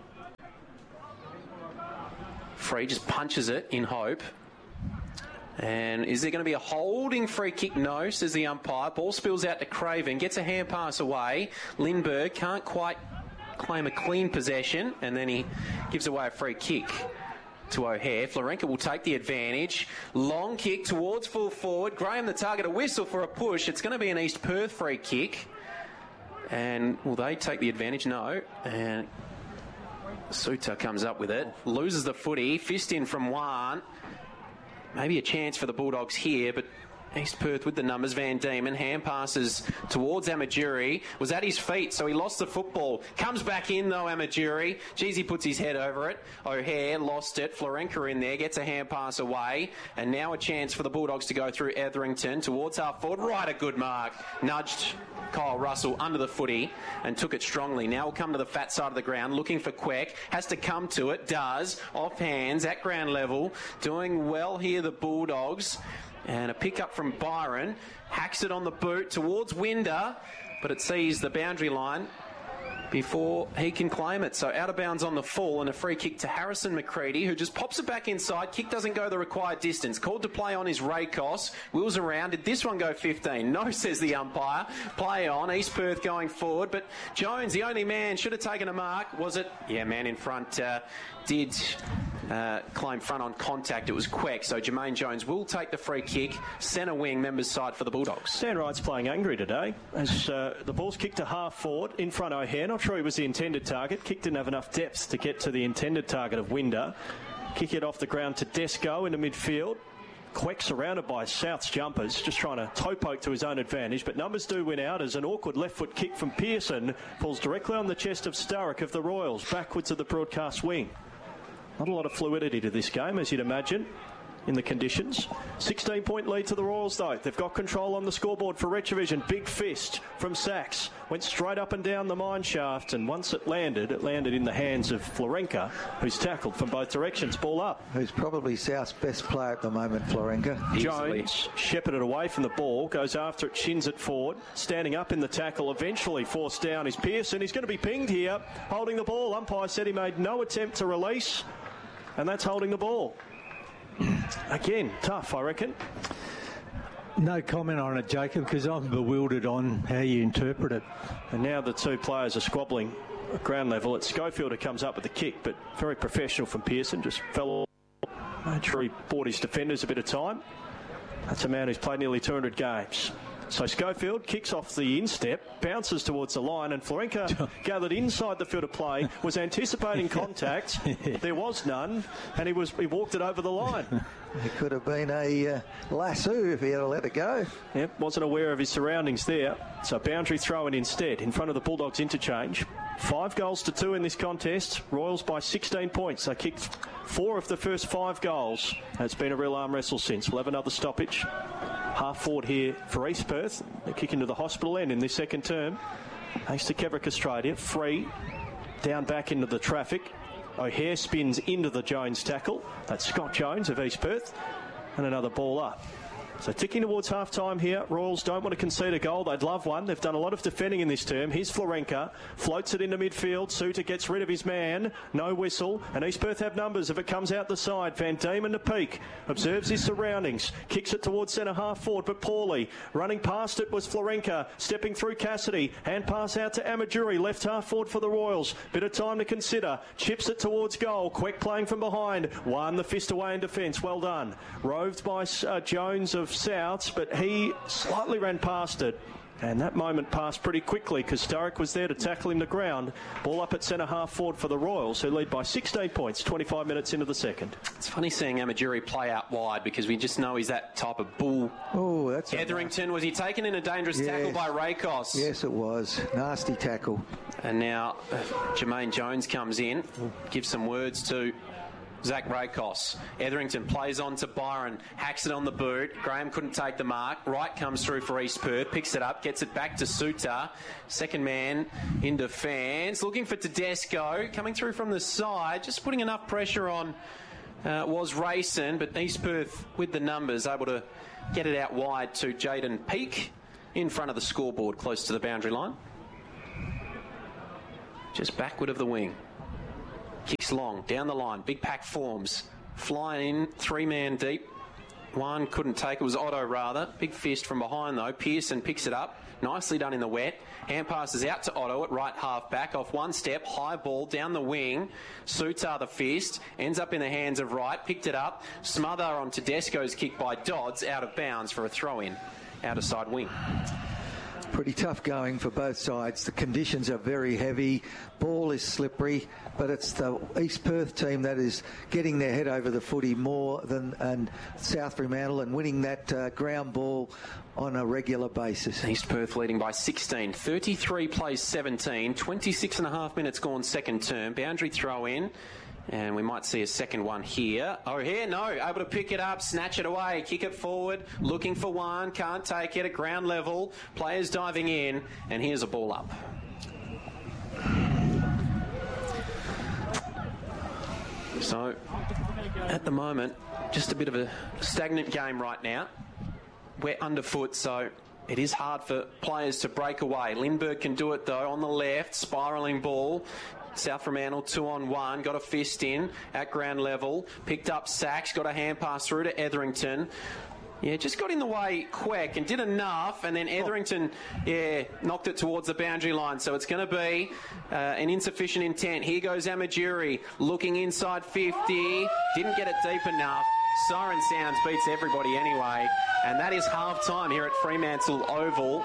Free just punches it in hope. And is there going to be a holding free kick? No, says the umpire. Ball spills out to Craven, gets a hand pass away. Lindbergh can't quite claim a clean possession, and then he gives away a free kick to O'Hare. Florenka will take the advantage. Long kick towards full forward. Graham the target, a whistle for a push. It's going to be an East Perth free kick. And will they take the advantage? No. And Suter comes up with it. Loses the footy. Fist in from one. Maybe a chance for the Bulldogs here, but East Perth with the numbers. Van Diemen hand passes towards Amajuri. Was at his feet, so he lost the football. Comes back in though, Amajuri. Jeezy puts his head over it. O'Hare lost it. Florenka in there, gets a hand pass away. And now a chance for the Bulldogs to go through Etherington towards half forward. Right, a good mark. Nudged Kyle Russell under the footy and took it strongly. Now we'll come to the fat side of the ground, looking for Queck. Has to come to it. Does. Off hands at ground level. Doing well here, the Bulldogs. And a pick up from Byron. Hacks it on the boot towards Winder, but it sees the boundary line before he can claim it. So out of bounds on the full, and a free kick to Harrison McCready, who just pops it back inside. Kick doesn't go the required distance. Called to play on his Rakos. Wheels around. Did this one go fifteen? No, says the umpire. Play on. East Perth going forward. But Jones, the only man, should have taken a mark. Was it? Yeah, man in front uh, did... Uh, claim front on contact. It was Queck, so Jermaine Jones will take the free kick. Centre wing, members side for the Bulldogs. Stan Wright's playing angry today as uh, the ball's kicked to half forward in front of O'Hare. Not sure he was the intended target. Kick didn't have enough depth to get to the intended target of Winder. Kick it off the ground to Desco into midfield. Queck surrounded by South's jumpers, just trying to toe poke to his own advantage, but numbers do win out as an awkward left foot kick from Pearson falls directly on the chest of Sturrock of the Royals, backwards of the broadcast wing. Not a lot of fluidity to this game, as you'd imagine, in the conditions. sixteen point lead to the Royals, though. They've got control on the scoreboard for Retrovision. Big fist from Sachs. Went straight up and down the mine shaft, and once it landed, it landed in the hands of Florenka, who's tackled from both directions. Ball up. Who's probably South's best player at the moment, Florenka. Jones shepherded away from the ball, goes after it, shins it forward. Standing up in the tackle, eventually forced down is Pearson. He's going to be pinged here, holding the ball. Umpire said he made no attempt to release. And that's holding the ball. Again, tough, I reckon. No comment on it, Jacob, because I'm bewildered on how you interpret it. And now the two players are squabbling at ground level. It's Schofield who comes up with the kick, but very professional from Pearson. Just fell. Made sure he bought his defenders a bit of time. That's a man who's played nearly two hundred games. So Schofield kicks off the instep, bounces towards the line, and Florenka gathered inside the field of play, was anticipating contact. There was none, and he was he walked it over the line. It could have been a uh, lasso if he had let it go. Yep, wasn't aware of his surroundings there. So boundary throw-in instead, in front of the Bulldogs interchange. Five goals to two in this contest. Royals by sixteen points. They kicked four of the first five goals. It's been a real arm wrestle since. We'll have another stoppage. Half forward here for East Perth. They kick into the hospital end in this second term. Thanks to Kevrick Australia. Free. Down back into the traffic. O'Hare spins into the Jones tackle. That's Scott Jones of East Perth. And another ball up. So ticking towards half-time here. Royals don't want to concede a goal. They'd love one. They've done a lot of defending in this term. Here's Florenka. Floats it into midfield. Suter gets rid of his man. No whistle. And East Perth have numbers if it comes out the side. Van Diemen to peak. Observes his surroundings. Kicks it towards centre half forward, but poorly. Running past it was Florenka. Stepping through Cassidy. Hand pass out to Amajuri. Left half forward for the Royals. Bit of time to consider. Chips it towards goal. Queck playing from behind. Won the fist away in defence. Well done. Roved by uh, Jones of Souths, but he slightly ran past it And that moment passed pretty quickly because Sturrock was there to tackle him to ground. Ball up at centre half forward for the Royals, who lead by sixteen points, twenty-five minutes into the second. It's funny seeing Amajuri play out wide because we just know he's that type of bull. Oh, that's Etherington, was he taken in a dangerous yes. tackle by Rakos? Yes, it was. Nasty tackle. And now uh, Jermaine Jones comes in, gives some words to Zach Rakos. Etherington plays on to Byron, hacks it on the boot. Graham couldn't take the mark. Wright comes through for East Perth, picks it up, gets it back to Suter. Second man in defence, looking for Tedesco, coming through from the side, just putting enough pressure on uh, was Rayson, but East Perth with the numbers, able to get it out wide to Jaden Peake in front of the scoreboard, close to the boundary line. Just backward of the wing. Kicks long, down the line, big pack forms. Flying in, three-man deep. One couldn't take, it was Otto rather. Big fist from behind though. Pearson picks it up. Nicely done in the wet. Hand passes out to Otto at right half back. Off one step, high ball down the wing. Sutar the fist. Ends up in the hands of Wright. Picked it up. Smother on Tedesco's kick by Dodds. Out of bounds for a throw-in. Outer side wing. Pretty tough going for both sides. The conditions are very heavy. Ball is slippery, but it's the East Perth team that is getting their head over the footy more than and South Fremantle and winning that uh, ground ball on a regular basis. East Perth leading by sixteen. thirty-three plays seventeen. twenty-six and a half minutes gone second term. Boundary throw in. And we might see a second one here. Oh, here, no. Able to pick it up, snatch it away, kick it forward, looking for one, can't take it at ground level. Players diving in, and here's a ball up. So, at the moment, just a bit of a stagnant game right now. We're underfoot, so it is hard for players to break away. Lindbergh can do it, though, on the left, spiralling ball. South Fremantle two on one, got a fist in at ground level, picked up Sachs, got a hand pass through to Etherington. Yeah, just got in the way quick and did enough, and then Etherington, yeah, knocked it towards the boundary line. So it's going to be uh, an insufficient intent. Here goes Amajuri, looking inside fifty, didn't get it deep enough. Siren Sounds beats everybody anyway, and that is half time here at Fremantle Oval.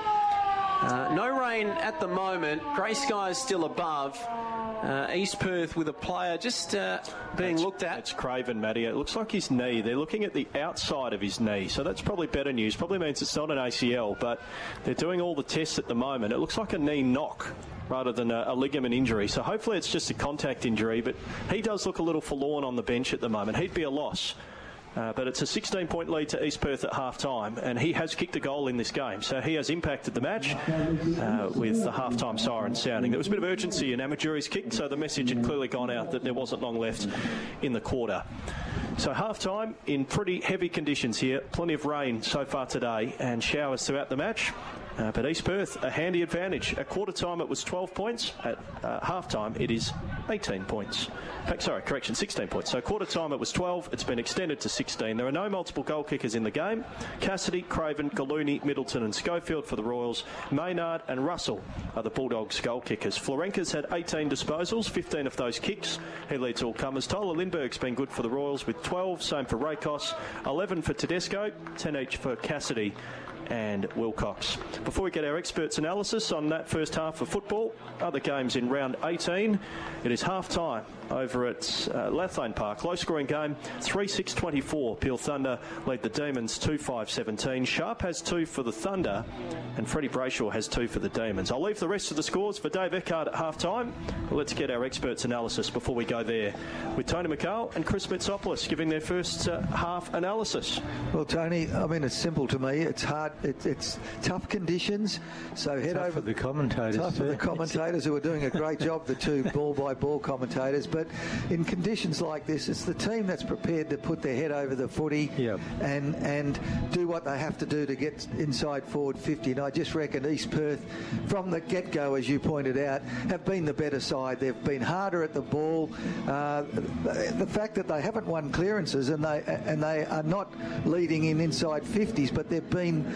Uh, no rain at the moment. Grey skies still above. Uh, East Perth with a player just uh, being that's, looked at. It's Craven, Matty. It looks like his knee. They're looking at the outside of his knee, so that's probably better news. Probably means it's not an A C L, but they're doing all the tests at the moment. It looks like a knee knock rather than a, a ligament injury, so hopefully it's just a contact injury, but he does look a little forlorn on the bench at the moment. He'd be a loss. Uh, but it's a sixteen-point lead to East Perth at half-time, and he has kicked a goal in this game, so he has impacted the match uh, with the half-time siren sounding. There was a bit of urgency in Amajuri's kick, so the message had clearly gone out that there wasn't long left in the quarter. So half-time in pretty heavy conditions here. Plenty of rain so far today and showers throughout the match. Uh, but East Perth, a handy advantage. At quarter time it was twelve points. At uh, half time it is eighteen points. In fact, sorry, correction, sixteen points. So quarter time it was twelve. It's been extended to sixteen. There are no multiple goal kickers in the game. Cassidy, Craven, Gallooni, Middleton and Schofield for the Royals. Maynard and Russell are the Bulldogs goal kickers. Florenca's had eighteen disposals, fifteen of those kicks. He leads all comers. Tyler Lindbergh's been good for the Royals with twelve. Same for Rakos. eleven for Tedesco. ten each for Cassidy and Wilcox. Before we get our experts' analysis on that first half of football, other games in round eighteen, it is half-time over at uh, Lathlane Park. Low-scoring game, three six twenty-four. Peel Thunder lead the Demons two five seventeen. Sharp has two for the Thunder, and Freddie Brayshaw has two for the Demons. I'll leave the rest of the scores for Dave Eckhart at half-time. Well, let's get our experts' analysis before we go there, with Tony McCall and Chris Mitsopoulos giving their first uh, half analysis. Well, Tony, I mean, it's simple to me. It's hard. It, it's tough conditions. So head tough over for the commentators. Tough for the commentators who are doing a great job. The two ball-by-ball commentators. But in conditions like this, it's the team that's prepared to put their head over the footy yep. and and do what they have to do to get inside forward fifty. And I just reckon East Perth, from the get-go, as you pointed out, have been the better side. They've been harder at the ball. Uh, the fact that they haven't won clearances and they and they are not leading in inside fifties, but they've been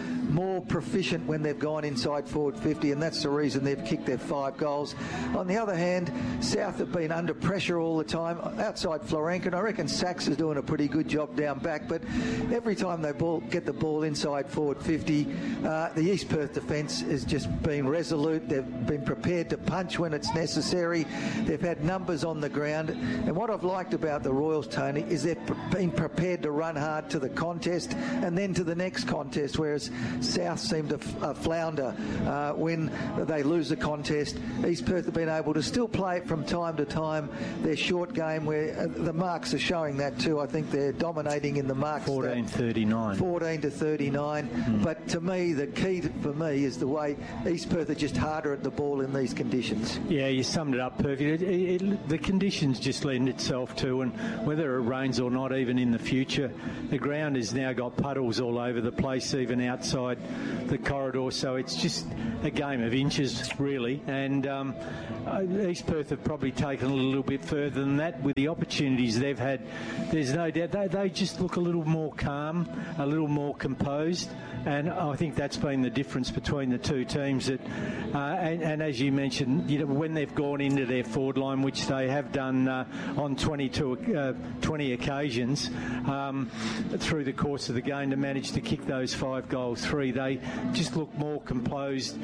more proficient when they've gone inside forward fifty, and that's the reason they've kicked their five goals. On the other hand, South have been under pressure all the time. Outside Florenkin, I reckon Sachs is doing a pretty good job down back, but every time they ball, get the ball inside forward fifty, uh, the East Perth defence has just been resolute. They've been prepared to punch when it's necessary. They've had numbers on the ground, and what I've liked about the Royals, Tony, is they've been prepared to run hard to the contest and then to the next contest, whereas South seem to f- uh, flounder uh, when they lose the contest. East Perth have been able to still play it from time to time. Their short game, where uh, the marks are showing that too. I think they're dominating in the marks. fourteen thirty-nine. fourteen to thirty-nine. Mm. But to me, the key to, for me is the way East Perth are just harder at the ball in these conditions. Yeah, you summed it up perfectly. It, it, it, the conditions just lend itself to, and whether it rains or not, even in the future, the ground has now got puddles all over the place, even outside the corridor. So it's just a game of inches, really. And um, East Perth have probably taken a little bit further than that with the opportunities they've had. There's no doubt they, they just look a little more calm, a little more composed, and I think that's been the difference between the two teams. That, uh, and, and as you mentioned, you know, when they've gone into their forward line, which they have done uh, on twenty-two, uh, twenty occasions um, through the course of the game, to manage to kick those five goals free, they just look more composed.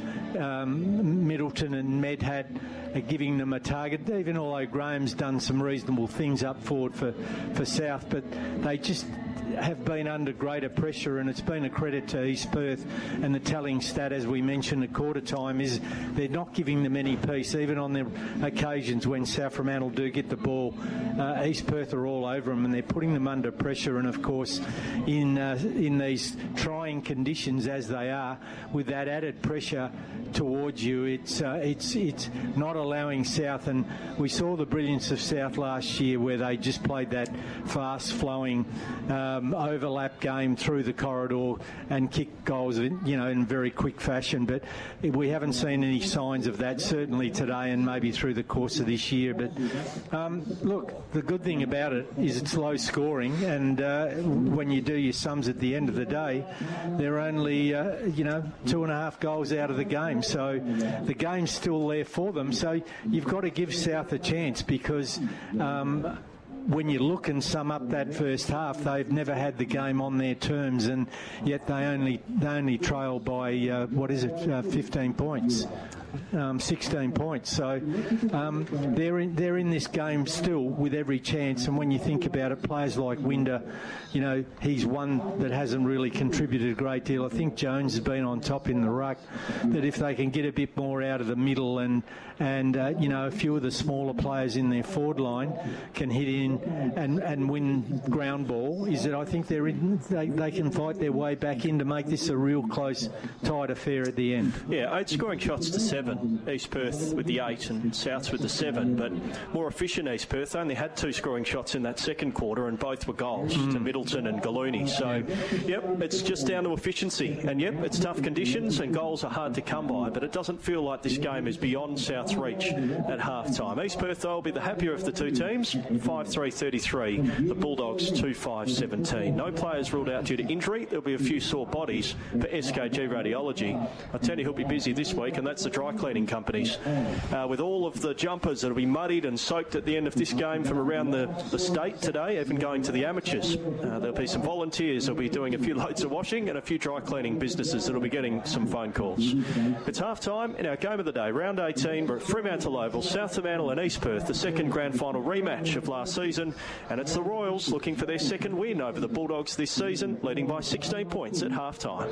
Um, Middleton and Medhat are giving them a target, even although Graham's done some reasonable things up forward for, for South, but they just have been under greater pressure, and it's been a credit to East Perth. And the telling stat, as we mentioned at quarter time, is they're not giving them any peace, even on the occasions when South Fremantle do get the ball. Uh, East Perth are all over them, and they're putting them under pressure. And of course, in uh, in these trying conditions as they are, with that added pressure towards you, it's uh, it's it's not allowing South. And we saw the brilliance of South last year, where they just played that fast-flowing Um, overlap game through the corridor and kick goals, you know, in very quick fashion. But we haven't seen any signs of that, certainly today and maybe through the course of this year. But um, look, the good thing about it is it's low scoring, and uh, when you do your sums at the end of the day, they're only, uh, you know, two and a half goals out of the game. So the game's still there for them. So you've got to give South a chance, because um, when you look and sum up that first half, they've never had the game on their terms, and yet they only they only trail by uh, what is it, uh, fifteen points. Um, sixteen points. So um, they're in they're in this game still with every chance. And when you think about it, players like Winder, you know, he's one that hasn't really contributed a great deal. I think Jones has been on top in the ruck. That if they can get a bit more out of the middle, and and uh, you know, a few of the smaller players in their forward line can hit in and, and win ground ball, is that I think they're in, they they can fight their way back in to make this a real close, tight affair at the end. Yeah, eight scoring shots to seven. East Perth with the eight and Souths with the seven, but more efficient East Perth. Only had two scoring shots in that second quarter, and both were goals mm. to Middleton and Gallooney. So, yep, it's just down to efficiency. And, yep, it's tough conditions and goals are hard to come by, but it doesn't feel like this game is beyond South's reach at half-time. East Perth, though, will be the happier of the two teams, five three thirty-three. The Bulldogs, two five seventeen. No players ruled out due to injury. There'll be a few sore bodies for S K G Radiology. I tell you, he'll be busy this week, and that's the dry cleaning companies. Uh, with all of the jumpers that'll be muddied and soaked at the end of this game from around the, the state today, even going to the amateurs. Uh, there'll be some volunteers that'll be doing a few loads of washing, and a few dry cleaning businesses that'll be getting some phone calls. It's half-time in our game of the day, round eighteen. We're at Fremantle Oval, South Fremantle and East Perth, the second grand final rematch of last season, and it's the Royals looking for their second win over the Bulldogs this season, leading by sixteen points at half-time.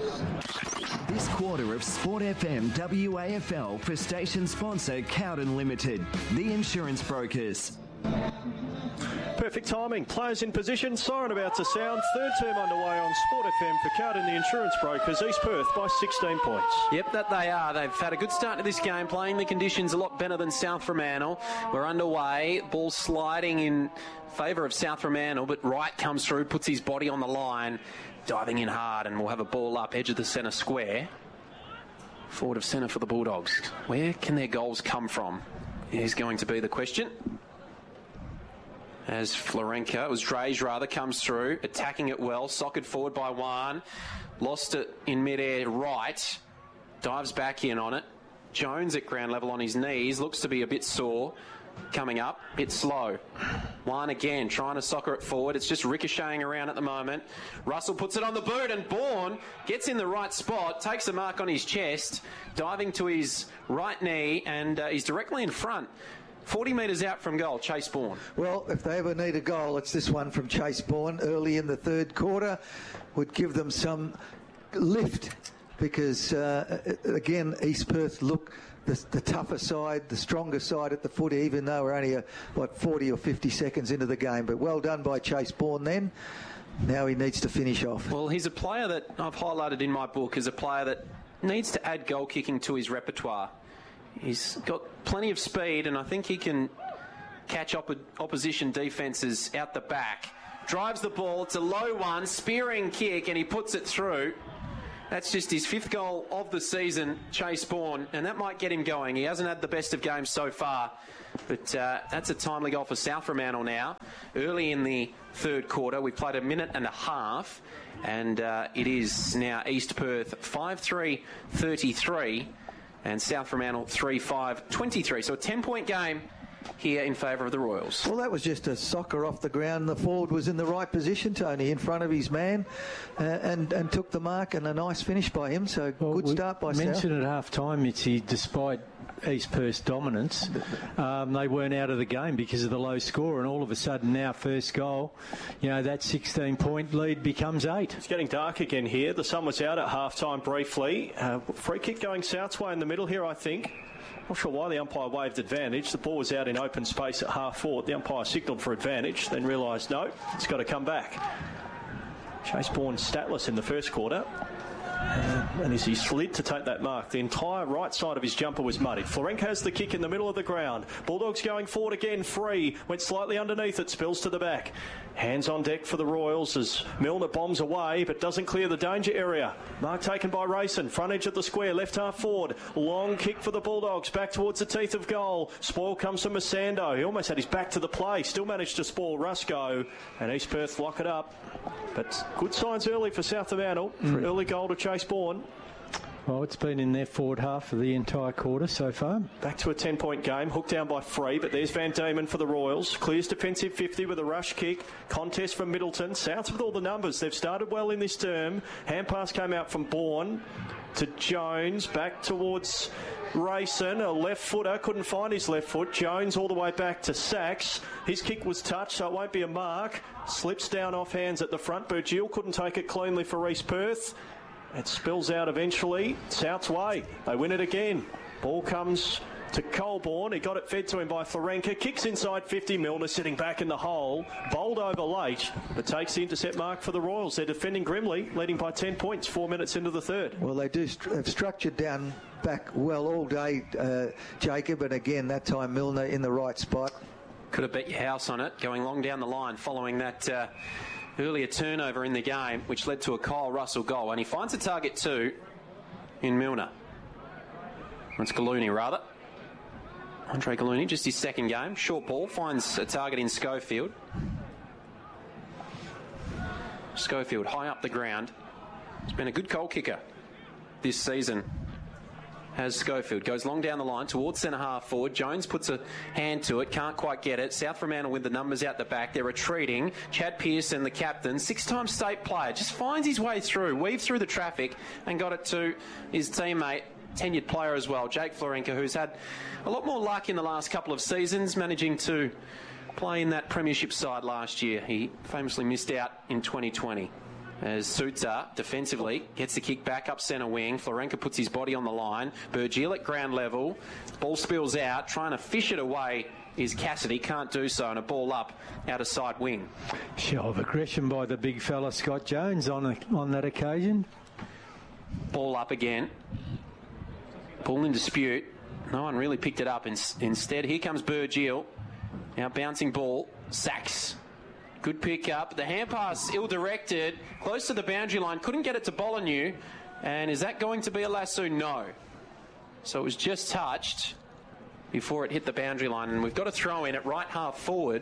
This quarter of Sport F M W A F L for station sponsor Cowden Limited, the insurance brokers. Perfect timing. Players in position. Siren about to sound. Third term underway on Sport F M for Cowden, the insurance brokers. East Perth by sixteen points. Yep, that they are. They've had a good start to this game, playing the conditions a lot better than South Fremantle. We're underway. Ball sliding in favour of South Fremantle, but Wright comes through, puts his body on the line, diving in hard, and we'll have a ball up edge of the centre square. Forward of centre for the Bulldogs. Where can their goals come from is going to be the question. as Florenka, it was Drays rather, comes through, attacking it well, socked forward by Juan, lost it in midair right, dives back in on it. Jones at ground level on his knees, looks to be a bit sore. Coming up, bit slow. Juan again, trying to soccer it forward. It's just ricocheting around at the moment. Russell puts it on the boot and Bourne gets in the right spot, takes a mark on his chest, diving to his right knee, and uh, he's directly in front. forty metres out from goal, Chase Bourne. Well, if they ever need a goal, it's this one from Chase Bourne early in the third quarter. Would give them some lift because, uh, again, East Perth look the, the tougher side, the stronger side at the foot, even though we're only, a, what, forty or fifty seconds into the game. But well done by Chase Bourne then. Now he needs to finish off. Well, he's a player that I've highlighted in my book as a player that needs to add goal kicking to his repertoire. He's got plenty of speed, and I think he can catch op- opposition defences out the back. Drives the ball, it's a low one, spearing kick, and he puts it through. That's just his fifth goal of the season, Chase Bourne, and that might get him going. He hasn't had the best of games so far, but uh, that's a timely goal for South Fremantle now. Early in the third quarter, we played a minute and a half, and uh, it is now East Perth five three thirty-three, and South Fremantle three five twenty-three. So a ten-point game here in favour of the Royals. Well, that was just a soccer off the ground. The forward was in the right position, Tony, in front of his man, uh, and, and took the mark, and a nice finish by him. So well, good start by South. Mentioned at half-time, Mitzi, despite East Perth's dominance, um, they weren't out of the game because of the low score, and all of a sudden now first goal, you know, that sixteen-point lead becomes eight. It's getting dark again here. The sun was out at half-time briefly. Uh, free kick going South's way in the middle here, I think. Not sure why the umpire waved advantage. The ball was out in open space at half-forward. The umpire signalled for advantage, then realised, no, it's got to come back. Chase Bourne statless in the first quarter. Uh, and as he slid to take that mark, the entire right side of his jumper was muddied. Florenka has the kick in the middle of the ground. Bulldogs going forward again, free. Went slightly underneath it, spills to the back. Hands on deck for the Royals as Milner bombs away, but doesn't clear the danger area. Mark taken by Rayson, front edge of the square, left half forward. Long kick for the Bulldogs, back towards the teeth of goal. Spoil comes from Masando. He almost had his back to the play, still managed to spoil Rusco, and East Perth lock it up. But good signs early for South Fremantle. Mm. Early goal to Chase Bourne. Well, it's been in their forward half of the entire quarter so far. Back to a ten-point game. Hooked down by Free, but there's Van Diemen for the Royals. Clears defensive fifty with a rush kick. Contest from Middleton. South with all the numbers. They've started well in this term. Hand pass came out from Bourne to Jones. Back towards Rayson, a left footer. Couldn't find his left foot. Jones all the way back to Sachs. His kick was touched, so it won't be a mark. Slips down off hands at the front. Burgeel couldn't take it cleanly for East Perth. It spills out eventually. South's way. They win it again. Ball comes to Colborne. He got it fed to him by Florenka. Kicks inside fifty. Milner sitting back in the hole. Bowled over late, but takes the intercept mark for the Royals. They're defending grimly, leading by ten points, four minutes into the third. Well, they do st- have structured down back well all day, uh, Jacob, and again, that time Milner in the right spot. Could have bet your house on it, going long down the line following that uh, earlier turnover in the game, which led to a Kyle Russell goal. And he finds a target too in Milner. It's Gallooni, rather. Andre Gallooni, just his second game. Short ball, finds a target in Schofield. Schofield high up the ground. He's been a good goal kicker this season. Has Schofield. Goes long down the line towards centre half forward. Jones puts a hand to it. Can't quite get it. South Fremantle with the numbers out the back. They're retreating. Chad Pearson, the captain, six-time state player, just finds his way through, weaved through the traffic and got it to his teammate, tenured player as well, Jake Florenka, who's had a lot more luck in the last couple of seasons, managing to play in that premiership side last year. He famously missed out in twenty twenty. As Suter, defensively, gets the kick back up centre wing. Florenka puts his body on the line. Burgeel at ground level. Ball spills out. Trying to fish it away is Cassidy. Can't do so. And a ball up out of side wing. Show of aggression by the big fella Scott Jones on, a, on that occasion. Ball up again. Ball in dispute. No one really picked it up. In, instead, here comes Burgeel. Now bouncing ball. Sachs. Good pick up. The hand pass ill-directed. Close to the boundary line. Couldn't get it to Bolognese. And is that going to be a lasso? No. So it was just touched before it hit the boundary line. And we've got a throw in at right half forward.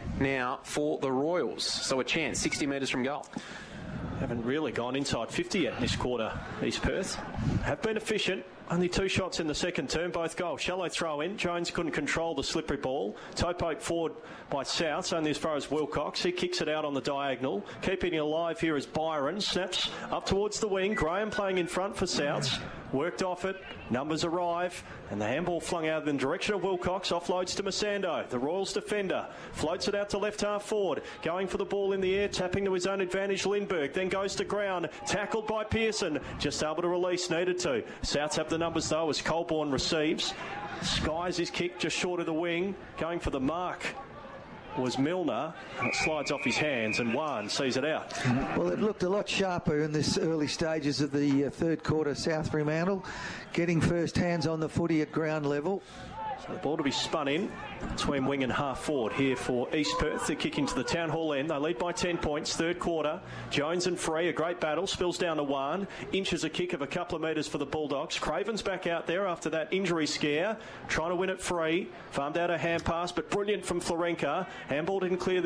now for the Royals. So a chance, sixty metres from goal. Haven't really gone inside fifty yet in this quarter, East Perth. Have been efficient. Only two shots in the second term, both goals. Shallow throw in. Jones couldn't control the slippery ball. Toe poke forward by Souths, only as far as Wilcox. He kicks it out on the diagonal. Keeping it alive here is Byron. Snaps up towards the wing. Graham playing in front for Souths. Worked off it. Numbers arrive. And the handball flung out in the direction of Wilcox. Offloads to Masando. The Royals defender. Floats it out to left half forward. Going for the ball in the air. Tapping to his own advantage, Lindbergh. Then goes to ground. Tackled by Pearson. Just able to release. Needed to. Souths have the numbers though as Colborne receives. Skies his kick just short of the wing. Going for the mark was Milner, and it slides off his hands, and Wan sees it out. Well, it looked a lot sharper in this early stages of the uh, third quarter, South Fremantle, getting first hands on the footy at ground level. So the ball to be spun in between wing and half forward here for East Perth. They're kicking to the Town Hall end. They lead by ten points, third quarter. Jones and Free, a great battle, spills down to Wan. Inches a kick of a couple of metres for the Bulldogs. Craven's back out there after that injury scare, trying to win it free. Farmed out a hand pass, but brilliant from Florenka. Handball didn't clear the